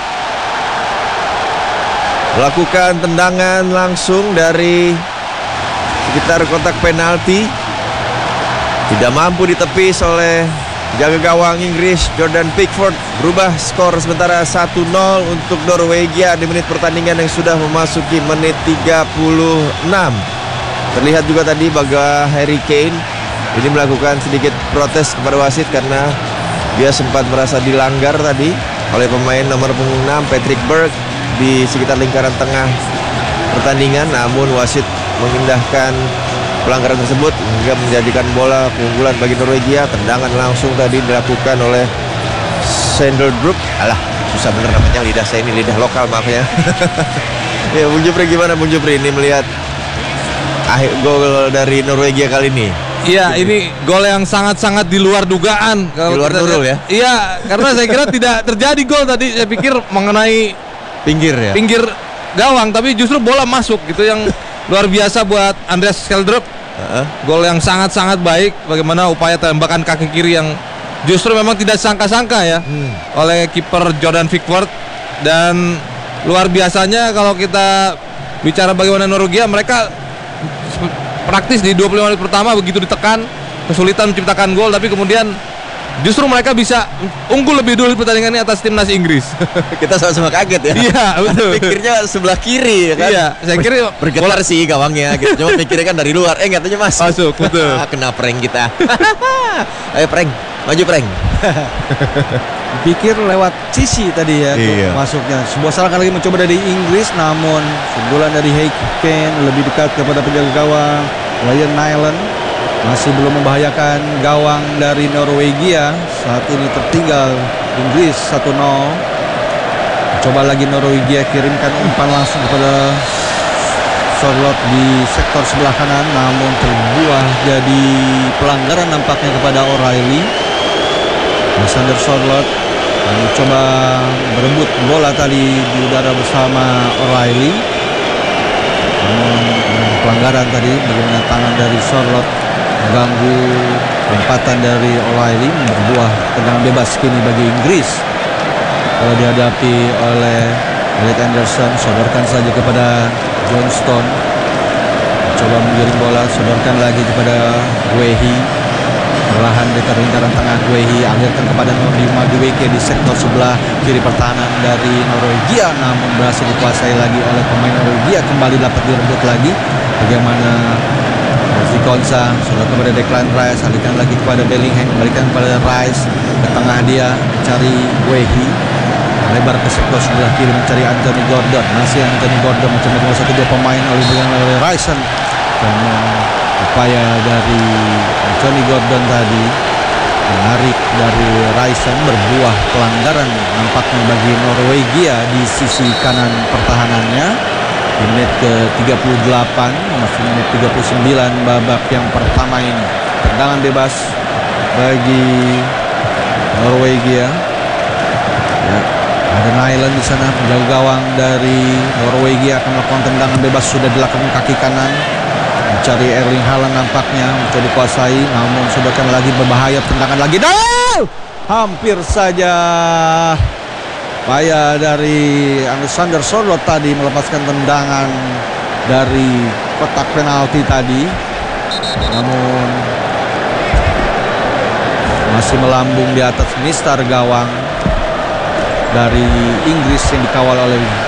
melakukan tendangan langsung dari sekitar kotak penalti, tidak mampu ditepis oleh jaga gawang Inggris Jordan Pickford. Berubah skor sementara 1-0 untuk Norwegia di menit pertandingan yang sudah memasuki menit 36. Terlihat juga tadi bahwa Harry Kane ini melakukan sedikit protes kepada wasit karena dia sempat merasa dilanggar tadi oleh pemain nomor punggung 6 Patrick Berg di sekitar lingkaran tengah pertandingan. Namun wasit mengindahkan pelanggaran tersebut hingga menjadikan bola keunggulan bagi Norwegia. Tendangan langsung tadi dilakukan oleh Sandeldrup. Alah, susah bener namanya, lidah saya ini lidah lokal, maaf ya. Ya, Bung Jupri, gimana Bung Jupri ini melihat gol dari Norwegia kali ini? Iya, ini gol yang sangat-sangat di luar dugaan. Di luar Nurul ya? Iya, karena saya kira tidak terjadi gol tadi. Saya pikir mengenai Pinggir ya? pinggir gawang, tapi justru bola masuk gitu, yang luar biasa buat Andreas Schjelderup. Gol yang sangat-sangat baik. Bagaimana upaya tembakan kaki kiri yang justru memang tidak sangka-sangka ya oleh kiper Jordan Pickford. Dan luar biasanya kalau kita bicara bagaimana Norwegia, mereka praktis di 25 menit pertama begitu ditekan, kesulitan menciptakan gol, tapi kemudian justru mereka bisa unggul lebih dulu di pertandingan ini atas timnas Inggris. Kita sama-sama kaget ya. Iya, betul. Pikirnya sebelah kiri ya kan. Iya, saya kira bergetar sih gawangnya gitu. Cuma pikirnya kan dari luar. Katanya masuk. betul. Kena prank kita. Ayo prank, maju prank. Pikir lewat sisi tadi ya Iya. masuknya. Sebuah serangan lagi mencoba dari Inggris, namun sundulan dari Harry Kane lebih dekat kepada penjaga gawang Ryan Nyland, masih belum membahayakan gawang dari Norwegia. Saat ini tertinggal Inggris 1-0. Coba lagi Norwegia kirimkan umpan langsung kepada Charlotte di sektor sebelah kanan, namun terbuah jadi pelanggaran nampaknya kepada O'Reilly. Alexander Charlotte mencoba berebut bola tadi di udara bersama O'Reilly, namun pelanggaran tadi, bagaimana tangan dari Charlotte mengganggu lompatan dari O'Reilly, berbuah tendangan bebas kini bagi Inggris. Kalau dihadapi oleh Elliot Anderson, sodorkan saja kepada Johnston, coba menggiring bola, sodorkan lagi kepada Wehi. Perlahan dekat lingkaran tengah, Wehi alirkan kepada Nodi Madueke di sektor sebelah kiri pertahanan dari Norwegia, namun berhasil dikuasai lagi oleh pemain Norwegia. Kembali dapat direbut lagi. Bagaimana Konsa sudah kepada Declan Rice, alihkan lagi kepada Bellingham, kembalikan kepada Rice ke tengah, dia mencari Wehi, lebar ke sektor sebelah kiri mencari Anthony Gordon. Masih Anthony Gordon mencoba dengan 1-2 pemain oleh Ryerson. Karena upaya dari Anthony Gordon tadi menarik dari Ryerson berbuah pelanggaran nampaknya bagi Norwegia di sisi kanan pertahanannya. Di menit ke-38, masih menit 39 babak yang pertama ini. Tendangan bebas bagi Norwegia. Ya, ada Nyland di sana, penjaga gawang dari Norwegia akan melakukan tendangan bebas, sudah dilakukan kaki kanan. Mencari Erling Haaland nampaknya, mencoba dikuasai, namun sudah kan lagi berbahaya, tendangan lagi. Hampir saja upaya dari Alexander Charlotte tadi melepaskan tendangan dari kotak penalti tadi, namun masih melambung di atas mistar gawang dari Inggris yang dikawal oleh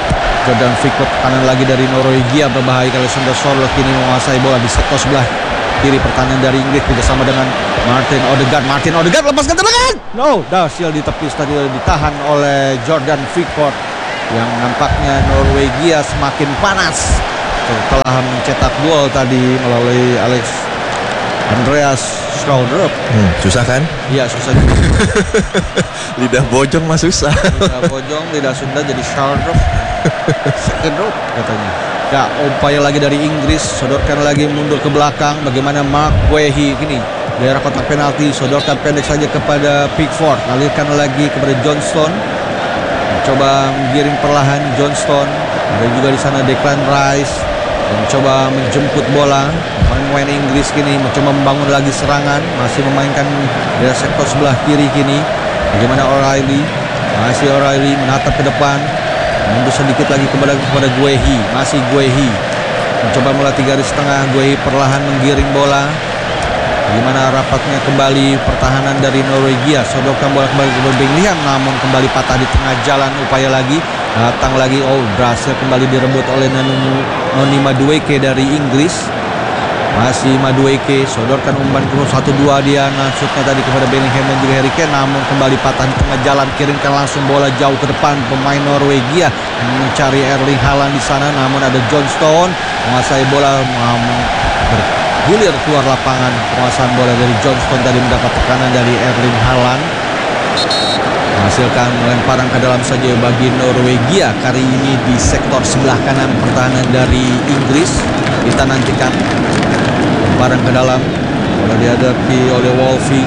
Jordan Pickford kanan lagi dari Norwegia berbahaya. Alexander Sørloth kini menguasai bola di sektor sebelah kiri pertahanan dari Inggris bersama dengan Martin Odegaard lepaskan tendangan. No, Darsil di tepis tadi ditahan oleh Jordan Pickford yang nampaknya Norwegia semakin panas setelah mencetak gol tadi melalui Andreas Schraudrup. Susah kan? Iya, susah. Lidah bojong mah susah. Lidah bojong, lidah Sunda jadi Schraudrup. Schraudrup katanya. Ya, upaya lagi dari Inggris, sodorkan lagi mundur ke belakang. Bagaimana Mark Guehi kini daerah kotak penalti, sodorkan pendek saja kepada Pickford, alirkan lagi kepada Johnston. Coba menggiring perlahan Johnston. Ada juga di sana Declan Rice mencoba menjemput bola. Pemain Inggris kini mencoba membangun lagi serangan, masih memainkan di sektor sebelah kiri kini. Bagaimana O'Reilly? Masih O'Reilly menatap ke depan. Mundur sedikit lagi kepada Guehi. Masih Guehi mencoba melatih garis tengah. Guehi perlahan menggiring bola. Bagaimana rapatnya kembali pertahanan dari Norwegia. Sodorkan bola kembali ke Bellingham, namun kembali patah di tengah jalan. Upaya lagi, datang lagi. Oh, berhasil kembali direbut oleh Noni Madueke dari Inggris. Masih Madueke, sodorkan umpan ke 1-2 dia. Shootnya tadi kepada Bellingham dan juga Harry Kane, namun kembali patah di tengah jalan. Kirimkan langsung bola jauh ke depan. Pemain Norwegia mencari Erling Haaland di sana, namun ada Johnston menguasai bola, bergulir keluar lapangan. Penguasaan bola dari Johnston tadi mendapat tekanan dari Erling Haaland, menghasilkan lemparan ke dalam saja bagi Norwegia. Kali ini di sektor sebelah kanan pertahanan dari Inggris. Kita nantikan lemparan ke dalam, bola dihadapi oleh Wolfie.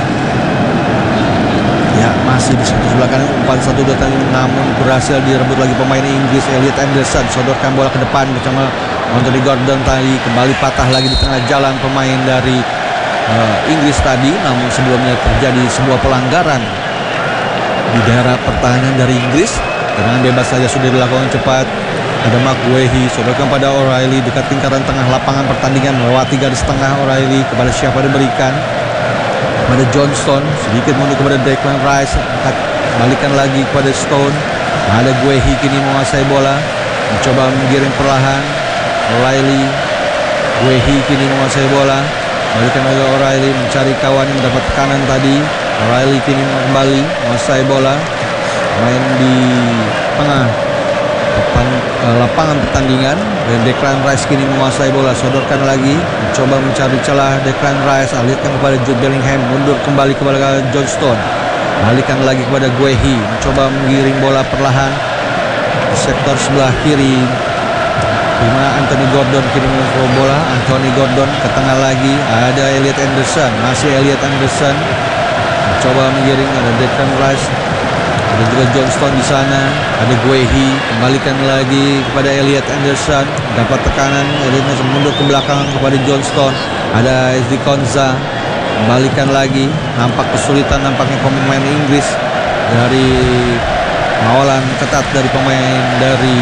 Ya, masih di sektor sebelah kanan, umpan 1-2 tadi, namun berhasil direbut lagi pemain Inggris. Elliot Anderson sodorkan bola ke depan bersama Anthony Gordon tadi, kembali patah lagi di tengah jalan pemain dari Inggris tadi, namun sebelumnya terjadi sebuah pelanggaran di daerah pertahanan dari Inggris. Tendangan bebas saja sudah dilakukan cepat. Ada Mark Guehi, sodorkan pada O'Reilly dekat lingkaran tengah lapangan pertandingan, melewati garis tengah. O'Reilly kepada siapa diberikan? Pada Johnston, sedikit mundur kepada Declan Rice, balikan lagi kepada Stone. Ada Guehi kini menguasai bola, mencoba menggiring perlahan. O'Reilly, Guehi kini menguasai bola, balikan lagi O'Reilly, mencari kawan yang mendapat tekanan tadi. O'Reilly kini kembali menguasai bola, main di tengah lapangan pertandingan. Dan Declan Rice kini menguasai bola, sodorkan lagi, mencoba mencari celah. Declan Rice alirkan kepada Jude Bellingham, mundur kembali kepada Johnston, balikan lagi kepada Guehi, mencoba menggiring bola perlahan di sektor sebelah kiri. Di mana Anthony Gordon kini membawa bola. Anthony Gordon ke tengah lagi, ada Elliot Anderson, masih Elliot Anderson mencoba menggiring. Ada Declan Rice, ada juga Johnston di sana, ada Guehi, kembalikan lagi kepada Elliot Anderson, dapat tekanan. Elliot Anderson mundur ke belakang kepada Johnston, ada SD Konza, kembalikan lagi. Nampak kesulitan nampaknya pemain Inggris dari mawalan ketat dari pemain dari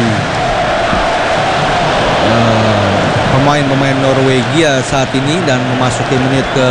pemain Norwegia saat ini, dan memasuki menit ke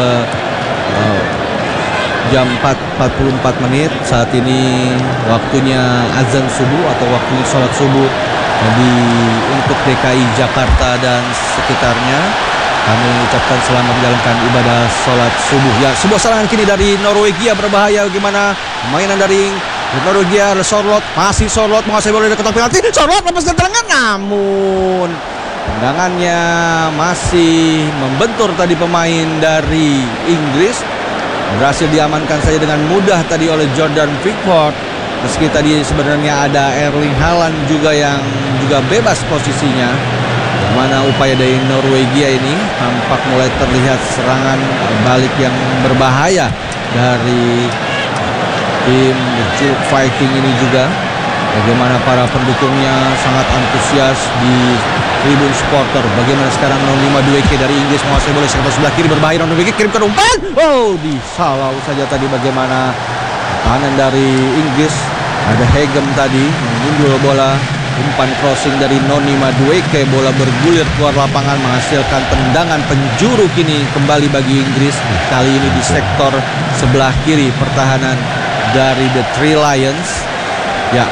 jam 4:44 menit. Saat ini waktunya azan subuh atau waktunya sholat subuh. Jadi untuk DKI Jakarta dan sekitarnya, kami ucapkan selamat menjalankan ibadah sholat subuh. Ya, sebuah serangan kini dari Norwegia berbahaya. Bagaimana mainan dari Norwegia? Sørloth, masih Sørloth menguasai bola dari kotak penalti. Sørloth lepaskan tendangan, namun tendangannya masih membentur tadi pemain dari Inggris. Berhasil diamankan saja dengan mudah tadi oleh Jordan Pickford. Meski tadi sebenarnya ada Erling Haaland juga yang juga bebas posisinya. Bagaimana upaya dari Norwegia ini, tampak mulai terlihat serangan balik yang berbahaya dari tim The Chuk Viking ini juga. Bagaimana para pendukungnya sangat antusias di tribun supporter. Bagaimana sekarang Noni Madueke dari Inggris menguasai bola sektor sebelah kiri, berbahaya. Noni Madueke kirimkan umpan. Oh, disalau saja tadi. Bagaimana tahanan dari Inggris, ada Hegem tadi mengundur bola. Umpan crossing dari Noni Madueke, bola bergulir keluar lapangan, menghasilkan tendangan penjuru kini kembali bagi Inggris. Kali ini di sektor sebelah kiri pertahanan dari The Three Lions. Ya,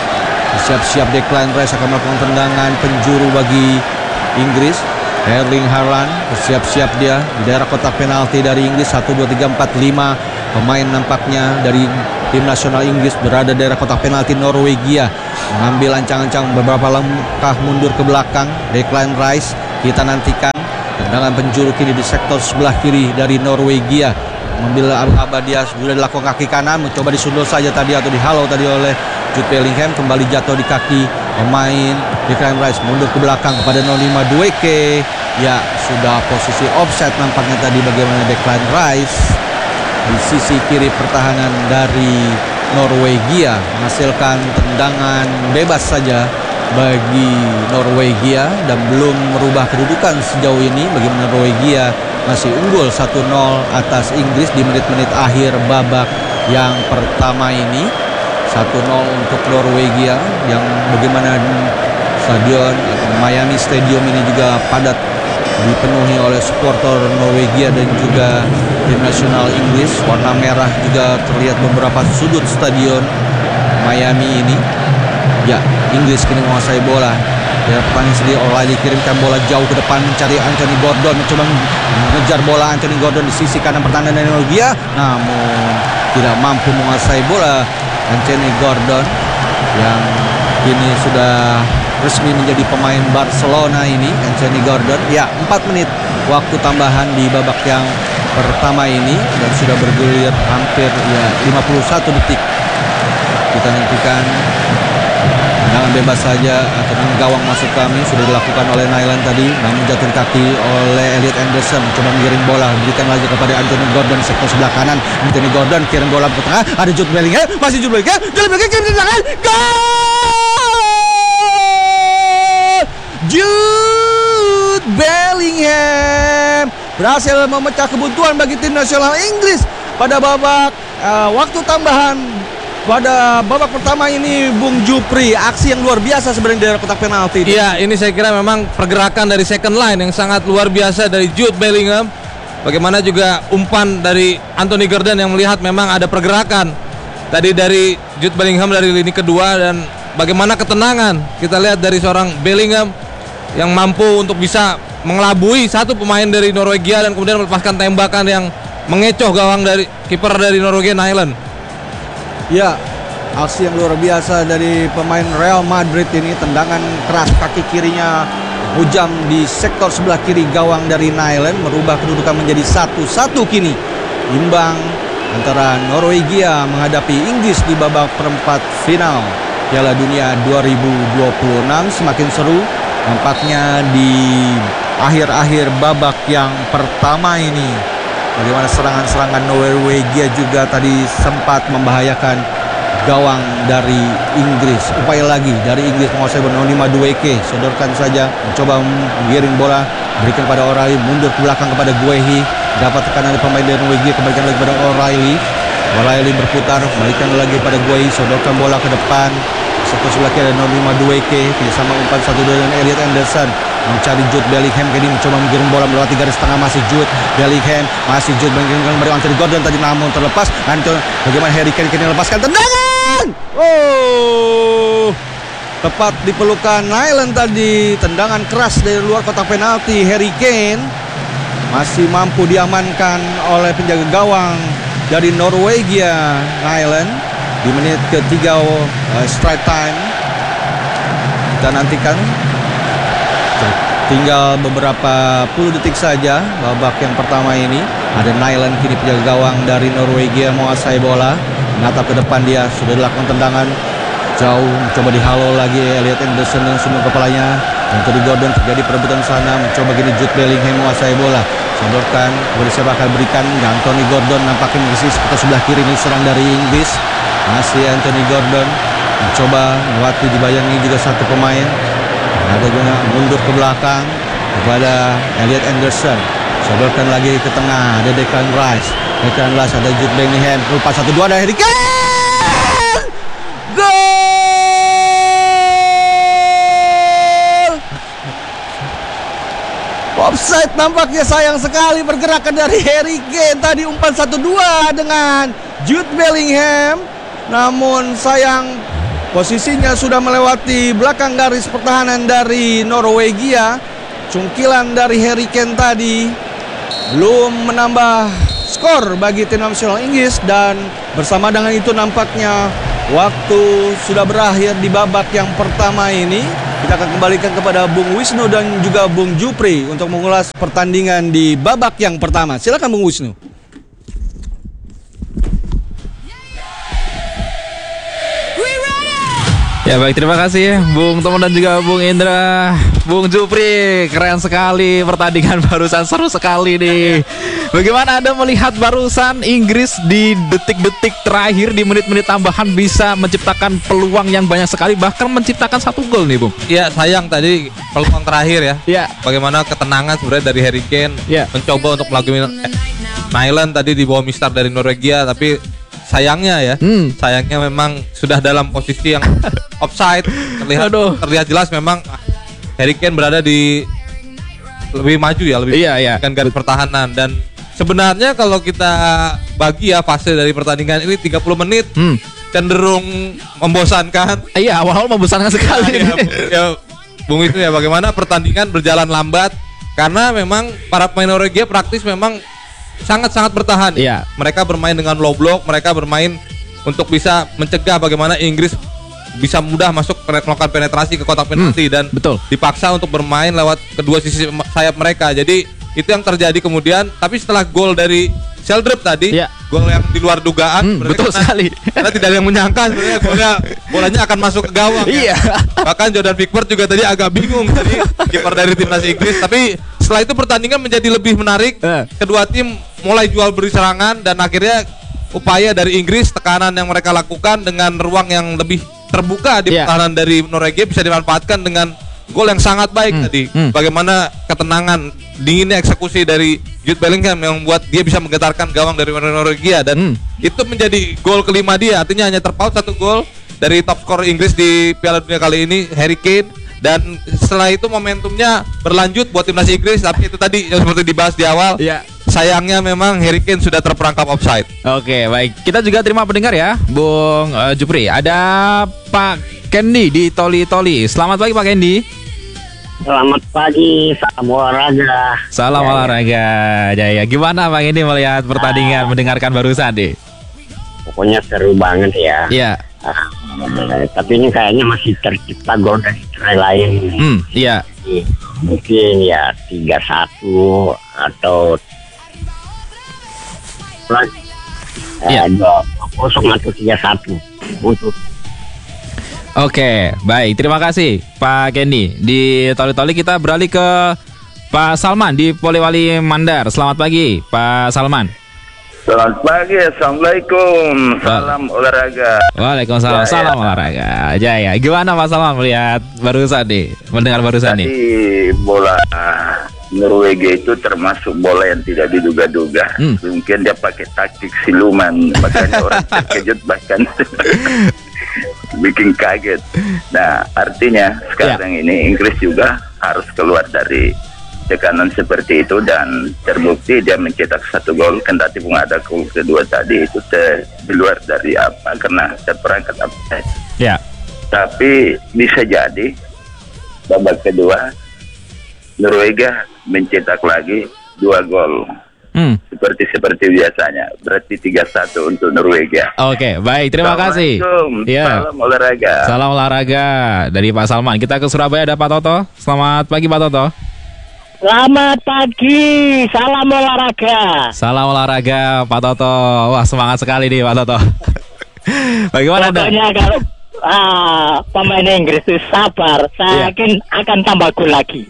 Siap-siap Declan Rice akan melakukan tendangan penjuru bagi Inggris. Erling Haaland bersiap-siap dia di daerah kotak penalti dari Inggris. 1, 2, 3, 4, 5 pemain nampaknya dari tim nasional Inggris berada di daerah kotak penalti Norwegia, mengambil ancang-ancang beberapa langkah mundur ke belakang. Declan Rice, kita nantikan tendangan penjuru kini di sektor sebelah kiri dari Norwegia. Mengambil aba dia sudah dilakukan kaki kanan, mencoba disundul saja tadi atau dihalau tadi oleh Jude Bellingham, kembali jatuh di kaki pemain Declan Rice, mundur ke belakang kepada 05 Dweke. Ya, sudah posisi offside nampaknya tadi bagaimana Declan Rice di sisi kiri pertahanan dari Norwegia menghasilkan tendangan bebas saja bagi Norwegia dan belum merubah kedudukan sejauh ini. Bagaimana Norwegia masih unggul 1-0 atas Inggris di menit-menit akhir babak yang pertama ini. 1-0 untuk Norwegia yang bagaimana stadion Miami Stadium ini juga padat dipenuhi oleh supporter Norwegia dan juga tim nasional Inggris. Warna merah juga terlihat beberapa sudut stadion Miami ini. Ya, Inggris kini menguasai bola. Ya, pertandingan sendiri O'Reilly kirimkan bola jauh ke depan mencari Anthony Gordon, mencoba mengejar bola Anthony Gordon di sisi kanan pertahanan dari Norwegia, namun tidak mampu menguasai bola. Anthony Gordon yang kini sudah resmi menjadi pemain Barcelona ini, Anthony Gordon. Ya, 4 menit waktu tambahan di babak yang pertama ini dan sudah bergulir hampir 51 detik. Kita nantikan tendangan bebas saja atau gawang masuk kami sudah dilakukan oleh Nyland tadi, namun jatuh di kaki oleh Elliot Anderson, mencoba mengiring bola, berikan lagi kepada Anthony Gordon sektor sebelah kanan. Anthony Gordon kirim bola ke tengah, ada Jude Bellingham, masih Jude Bellingham kirim tendangan, gol! Jude Bellingham berhasil memecah kebuntuan bagi tim nasional Inggris pada babak waktu tambahan. Pada babak pertama ini, Bung Jupri, aksi yang luar biasa sebenarnya di daerah kotak penalti. Iya, ini saya kira memang pergerakan dari second line yang sangat luar biasa dari Jude Bellingham. Bagaimana juga umpan dari Anthony Gordon yang melihat memang ada pergerakan tadi dari Jude Bellingham dari lini kedua, dan bagaimana ketenangan kita lihat dari seorang Bellingham yang mampu untuk bisa mengelabui satu pemain dari Norwegia dan kemudian melepaskan tembakan yang mengecoh gawang dari kiper dari Norwegia, Nyland. Ya, aksi yang luar biasa dari pemain Real Madrid ini. Tendangan keras kaki kirinya hujam di sektor sebelah kiri gawang dari Nyland, merubah kedudukan menjadi 1-1 kini. Imbang antara Norwegia menghadapi Inggris di babak perempat final Piala Dunia 2026. Semakin seru nampaknya di akhir-akhir babak yang pertama ini. Bagaimana serangan-serangan Norwegia juga tadi sempat membahayakan gawang dari Inggris. Upaya lagi dari Inggris menguasai bola. 05 Dweke sodorkan saja, mencoba menggiring bola, berikan pada O'Reilly, mundur ke belakang kepada Guehi, dapat tekanan dari pemain dari Norwegia, kembalikan lagi pada O'Reilly. O'Reilly berputar, kembalikan lagi pada Guehi, sodorkan bola ke depan. Satu sebelah kiri ada 05 Dweke, bersama umpan 1-2 dan Elliot Anderson mencari Jude Bellingham, kini mencoba menggiring bola melewati garis tengah, masih Jude Bellingham, kembali Anthony Gordon tadi, namun terlepas. Bagaimana Harry Kane kini lepaskan tendangan, tepat di pelukan Nyland tadi. Tendangan keras dari luar kotak penalti. Harry Kane masih mampu diamankan oleh penjaga gawang dari Norwegia, Nyland, di menit ketiga strike time. Kita nantikan, tinggal beberapa puluh detik saja babak yang pertama ini. Ada Nyland kini penjaga gawang dari Norwegia menguasai bola, menatap ke depan, dia sudah dilakukan tendangan jauh, mencoba dihalau lagi Elliot Anderson dengan sundul kepalanya. Anthony Gordon, terjadi perebutan sana, mencoba gini Jude Bellingham menguasai bola, sodorkan kepada siapa akan berikan. Anthony Gordon nampaknya mengisi sebelah kiri ini serang dari Inggris. Masih Anthony Gordon mencoba melewati, dibayangi juga satu pemain. Ada guna mundur ke belakang kepada Elliot Anderson, sodorkan lagi ke tengah, ada Declan Rice, ada Jude Bellingham, lupa 1-2 ada Harry Kane, gol! Offside nampaknya, sayang sekali pergerakan dari Harry Kane tadi. Umpan 1-2 dengan Jude Bellingham, namun sayang Posisinya sudah melewati belakang garis pertahanan dari Norwegia. Cungkilan dari Harry Kane tadi belum menambah skor bagi tim nasional Inggris. Dan bersama dengan itu nampaknya waktu sudah berakhir di babak yang pertama ini. Kita akan kembalikan kepada Bung Wisnu dan juga Bung Jupri untuk mengulas pertandingan di babak yang pertama. Silakan Bung Wisnu. Ya baik, terima kasih Bung Tomo dan juga Bung Indra, Bung Jupri. Keren sekali pertandingan barusan, seru sekali nih. Bagaimana Anda melihat barusan Inggris di detik-detik terakhir, di menit-menit tambahan bisa menciptakan peluang yang banyak sekali, bahkan menciptakan 1 gol nih Bung? Ya sayang tadi peluang terakhir ya. Ya. Bagaimana ketenangan sebenarnya dari Harry Kane mencoba untuk melakukan Nyland tadi di bawah mistar dari Norwegia, tapi sayangnya memang sudah dalam posisi yang offside. Terlihat jelas memang Harry Kane berada di lebih maju ya, lebih dengan garis pertahanan. Dan sebenarnya kalau kita bagi ya fase dari pertandingan ini 30 menit cenderung membosankan. Iya, awal-awal membosankan sekali. Ya, Bung itu ya, bagaimana pertandingan berjalan lambat karena memang para pemain Norwegia praktis memang sangat-sangat bertahan. Iya. Mereka bermain dengan low block, mereka bermain untuk bisa mencegah bagaimana Inggris bisa mudah masuk melakukan penetrasi ke kotak penalti dan dipaksa untuk bermain lewat kedua sisi sayap mereka. Jadi itu yang terjadi kemudian. Tapi setelah gol dari Sheldrup tadi, gol yang di luar dugaan, sekali. Karena tidak ada yang menyangka sebenarnya bolanya akan masuk ke gawang. Iya. Bahkan Jordan Pickford juga tadi agak bingung tadi kiper dari timnas Inggris. Tapi setelah itu pertandingan menjadi lebih menarik. Kedua tim mulai jual beri serangan dan akhirnya upaya dari Inggris, tekanan yang mereka lakukan dengan ruang yang lebih terbuka di pertahanan dari Norwegia bisa dimanfaatkan dengan gol yang sangat baik tadi. Bagaimana ketenangan, dinginnya eksekusi dari Jude Bellingham yang membuat dia bisa menggetarkan gawang dari Norwegia dan itu menjadi gol kelima dia. Artinya hanya terpaut 1 gol dari top skor Inggris di Piala Dunia kali ini, Harry Kane. Dan setelah itu momentumnya berlanjut buat timnas Inggris, tapi itu tadi yang seperti dibahas di awal. Sayangnya memang Harry Kane sudah terperangkap offside. Oke, baik. Kita juga terima pendengar ya, Bung Jupri. Ada Pak Kendi di Toli-Toli. Selamat pagi Pak Kendi. Selamat pagi, salam olahraga. Salam olahraga, Jaya. Gimana Pak Kendi melihat pertandingan, mendengarkan barusan deh? Pokoknya seru banget ya. Iya. Tapi ini kayaknya masih tercipta gol dari negara lain. Iya. Mungkin ya 3-1 atau 2-0 atau 3-1 untuk. Oke, baik. Terima kasih Pak Kendi. Di Toli-Toli kita beralih ke Pak Salman di Polewali Mandar. Selamat pagi Pak Salman. Selamat pagi, Assalamualaikum. Salam olahraga. Waalaikumsalam, salam olahraga. Jaya, gimana Pak Salman melihat barusan nih, mendengar barusan nih? Tadi bola Norwegia itu termasuk bola yang tidak diduga-duga. Mungkin dia pakai taktik siluman, makanya orang terkejut bahkan bikin kaget. Nah, artinya sekarang ini Inggris juga harus keluar dari tekanan seperti itu dan terbukti dia mencetak 1 gol. Kendati pun ada gol kedua tadi itu di luar dari apa karena terperangkap apa. Tapi bisa jadi babak kedua Norwegia mencetak lagi 2 gol. Seperti biasanya. Berarti 3-1 untuk Norwegia. Oke, baik, terima kasih. Salam olahraga. Salam olahraga dari Pak Salman. Kita ke Surabaya, ada Pak Toto. Selamat pagi Pak Toto. Selamat pagi, salam olahraga. Salam olahraga Pak Toto. Wah, semangat sekali nih Pak Toto. Bagaimana Pokoknya kalau pemain Inggris itu sabar, saya yakin akan tambah gol lagi.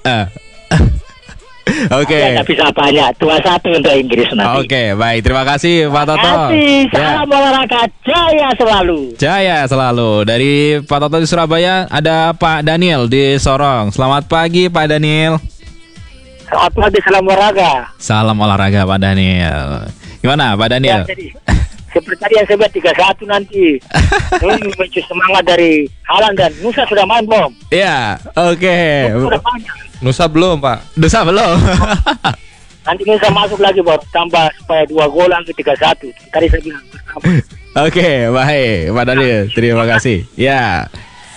Oke. Tidak bisa banyak, 2-1 untuk Inggris nanti. Oke, baik, terima kasih Pak Toto. Terima kasih, salam olahraga, jaya selalu. Jaya selalu. Dari Pak Toto di Surabaya ada Pak Daniel di Sorong. Selamat pagi Pak Daniel. Selamat pagi, salam olahraga. Salam olahraga Pak Daniel. Gimana Pak Daniel? Ya, jadi, seperti yang sebut 3-1 nanti. Ini menuju semangat dari Haaland dan Nusa sudah main belum? Iya, oke. Sudah banyak. Nusa belum Pak. Nusa belum. Nanti Nusa masuk lagi buat tambah supaya 2 gol lagi 3-1. Tadi saya bilang pertama. Oke, baik, Pak Daniel, terima kasih. Ya.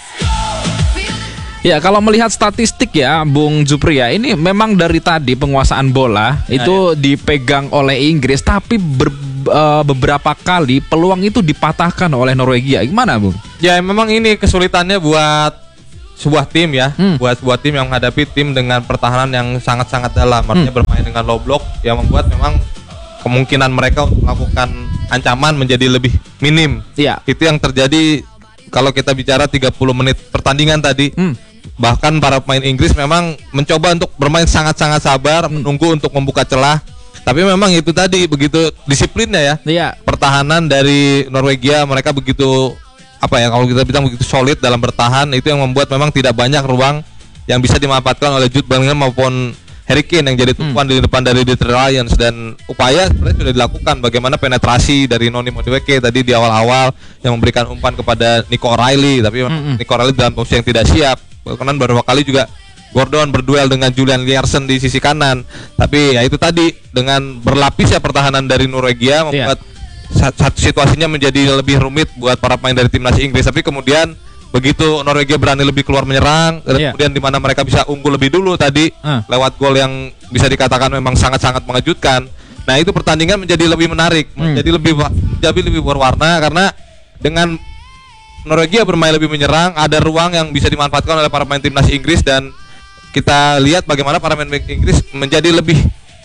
Ya, kalau melihat statistik ya, Bung Jupri ya, ini memang dari tadi penguasaan bola itu dipegang oleh Inggris, tapi beberapa kali peluang itu dipatahkan oleh Norwegia. Gimana, Bung? Ya, memang ini kesulitannya buat sebuah tim ya, buat sebuah tim yang menghadapi tim dengan pertahanan yang sangat-sangat dalam, artinya bermain dengan low block yang membuat memang kemungkinan mereka untuk melakukan ancaman menjadi lebih minim. Iya. Itu yang terjadi kalau kita bicara 30 menit pertandingan tadi. Bahkan para pemain Inggris memang mencoba untuk bermain sangat-sangat sabar, menunggu untuk membuka celah. Tapi memang itu tadi begitu disiplinnya ya. Iya. Pertahanan dari Norwegia mereka begitu kalau kita bilang begitu solid dalam bertahan, itu yang membuat memang tidak banyak ruang yang bisa dimanfaatkan oleh Jude Bellingham maupun Harry Kane yang jadi tumpuan di depan dari Detroit Lions. Dan upaya sebenarnya sudah dilakukan bagaimana penetrasi dari Noni Madueke tadi di awal-awal yang memberikan umpan kepada Nico O'Reilly, tapi Nico O'Reilly dalam posisi yang tidak siap. Bahkan beberapa kali juga Gordon berduel dengan Julian Larsen di sisi kanan. Tapi ya itu tadi, dengan berlapisnya pertahanan dari Norwegia membuat satu situasinya menjadi lebih rumit buat para pemain dari timnas Inggris. Tapi kemudian begitu Norwegia berani lebih keluar menyerang, dan kemudian di mana mereka bisa unggul lebih dulu tadi lewat gol yang bisa dikatakan memang sangat-sangat mengejutkan. Nah, itu pertandingan menjadi lebih menarik, menjadi lebih berwarna karena dengan Norwegia bermain lebih menyerang, ada ruang yang bisa dimanfaatkan oleh para pemain timnas Inggris, dan kita lihat bagaimana para pemain Inggris menjadi lebih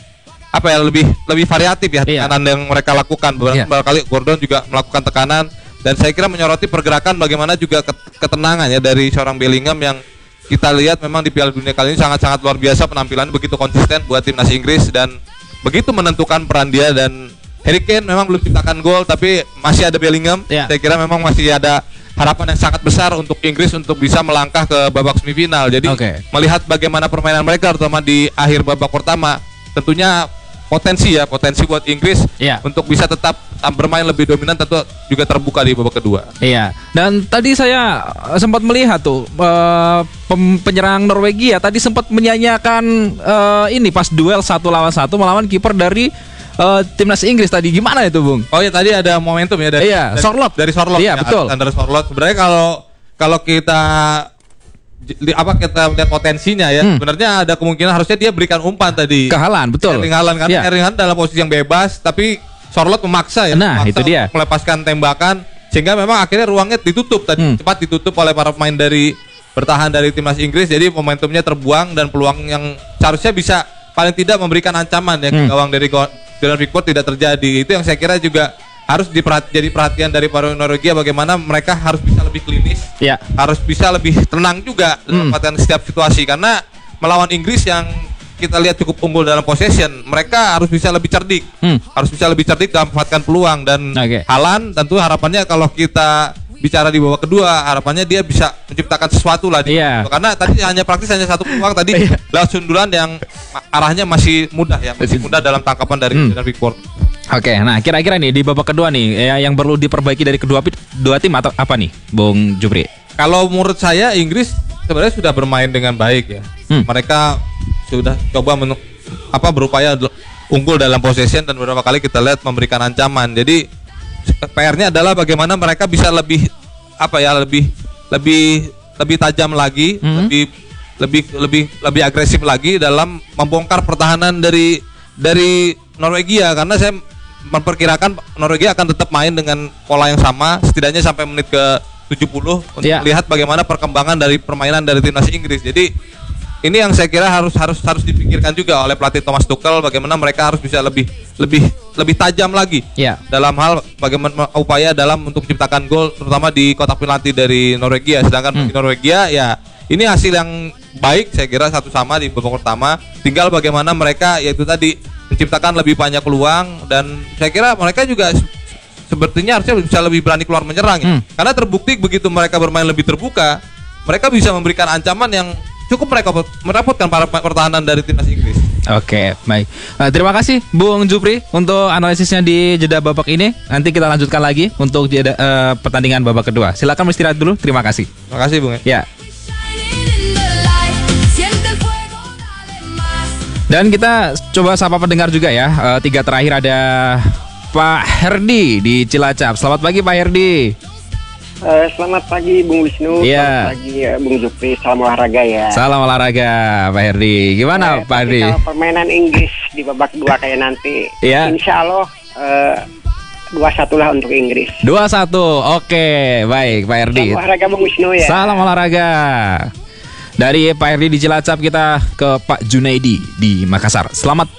lebih variatif ya tekanan yang mereka lakukan. Beberapa kali Gordon juga melakukan tekanan, dan saya kira menyoroti pergerakan bagaimana juga ketenangan ya dari seorang Bellingham yang kita lihat memang di Piala Dunia kali ini sangat-sangat luar biasa, penampilannya begitu konsisten buat timnas Inggris dan begitu menentukan peran dia. Dan Harry Kane memang belum ciptakan gol, tapi masih ada Bellingham. Saya kira memang masih ada harapan yang sangat besar untuk Inggris untuk bisa melangkah ke babak semifinal. Jadi melihat bagaimana permainan mereka terutama di akhir babak pertama, tentunya potensi buat Inggris untuk bisa tetap bermain lebih dominan tentu juga terbuka di babak kedua. Iya. Dan tadi saya sempat melihat tuh penyerang Norwegia tadi sempat menyanyiakan ini pas duel 1 lawan 1 melawan kiper dari timnas Inggris tadi. Gimana itu, Bung? Oh ya, tadi ada momentum ya dari Sorloth. Dari Sorloth. Iya, betul. Alexander Sorloth. Sebenarnya kalau kita lihat potensinya ya, sebenarnya ada kemungkinan harusnya dia berikan umpan tadi ke Haaland, betul. Erling Haaland, karena Erling Haaland dalam posisi yang bebas, tapi Sorloth memaksa itu dia, melepaskan tembakan sehingga memang akhirnya ruangnya ditutup tadi, cepat ditutup oleh para pemain dari bertahan dari timnas Inggris. Jadi momentumnya terbuang dan peluang yang seharusnya bisa paling tidak memberikan ancaman ya ke gawang dari Jordan Pickford tidak terjadi. Itu yang saya kira juga harus jadi perhatian dari para Norwegia, bagaimana mereka harus bisa lebih klinis, harus bisa lebih tenang juga dalam setiap situasi, karena melawan Inggris yang kita lihat cukup unggul dalam possession, mereka harus bisa lebih cerdik, dalam memanfaatkan peluang. Dan Haaland tentu harapannya kalau kita bicara di babak kedua, harapannya dia bisa menciptakan sesuatu lah karena tadi hanya satu peluang tadi lewat sundulan yang arahnya masih mudah dalam tangkapan dari Jordan Pickford. Oke, nah kira-kira nih di babak kedua nih yang perlu diperbaiki dari kedua tim atau apa nih, Bung Jupri? Kalau menurut saya Inggris sebenarnya sudah bermain dengan baik ya. Mereka sudah coba berupaya unggul dalam possession dan beberapa kali kita lihat memberikan ancaman. Jadi PR-nya adalah bagaimana mereka bisa lebih tajam lagi, lebih agresif lagi dalam membongkar pertahanan dari Norwegia, karena saya memperkirakan Norwegia akan tetap main dengan pola yang sama setidaknya sampai menit ke 70 untuk melihat bagaimana perkembangan dari permainan dari timnas Inggris. Jadi ini yang saya kira harus dipikirkan juga oleh pelatih Thomas Tuchel, bagaimana mereka harus bisa lebih tajam lagi dalam hal bagaimana upaya dalam untuk menciptakan gol terutama di kotak penalti dari Norwegia. Sedangkan di Norwegia ini hasil yang baik saya kira 1-1 di babak pertama, tinggal bagaimana mereka yaitu tadi menciptakan lebih banyak peluang, dan saya kira mereka juga sepertinya harusnya bisa lebih berani keluar menyerang karena terbukti begitu mereka bermain lebih terbuka, mereka bisa memberikan ancaman yang cukup merepotkan para pertahanan dari timnas Inggris. Oke, baik. Terima kasih Bung Jupri untuk analisisnya di jeda babak ini. Nanti kita lanjutkan lagi untuk jeda pertandingan babak kedua. Silakan beristirahat dulu. Terima kasih. Terima kasih, Bung. Ya. Dan kita coba sapa pendengar juga ya. 3 terakhir ada Pak Herdi di Cilacap. Selamat pagi Pak Herdi. Selamat pagi Bung Wisnu, Iya. selamat pagi Bung Jupri, salam olahraga ya. Salam olahraga Pak Herdi. Gimana Pak Tapi Herdi? kalau permainan Inggris di babak 2 kayak nanti, Iya. insya Allah 2-1 lah untuk Inggris. 2-1. Oke, baik Pak Herdi. Salam olahraga Bung Wisnu ya. Salam olahraga. Dari Pak Herdi di Cilacap kita ke Pak Junaidi di Makassar. Selamat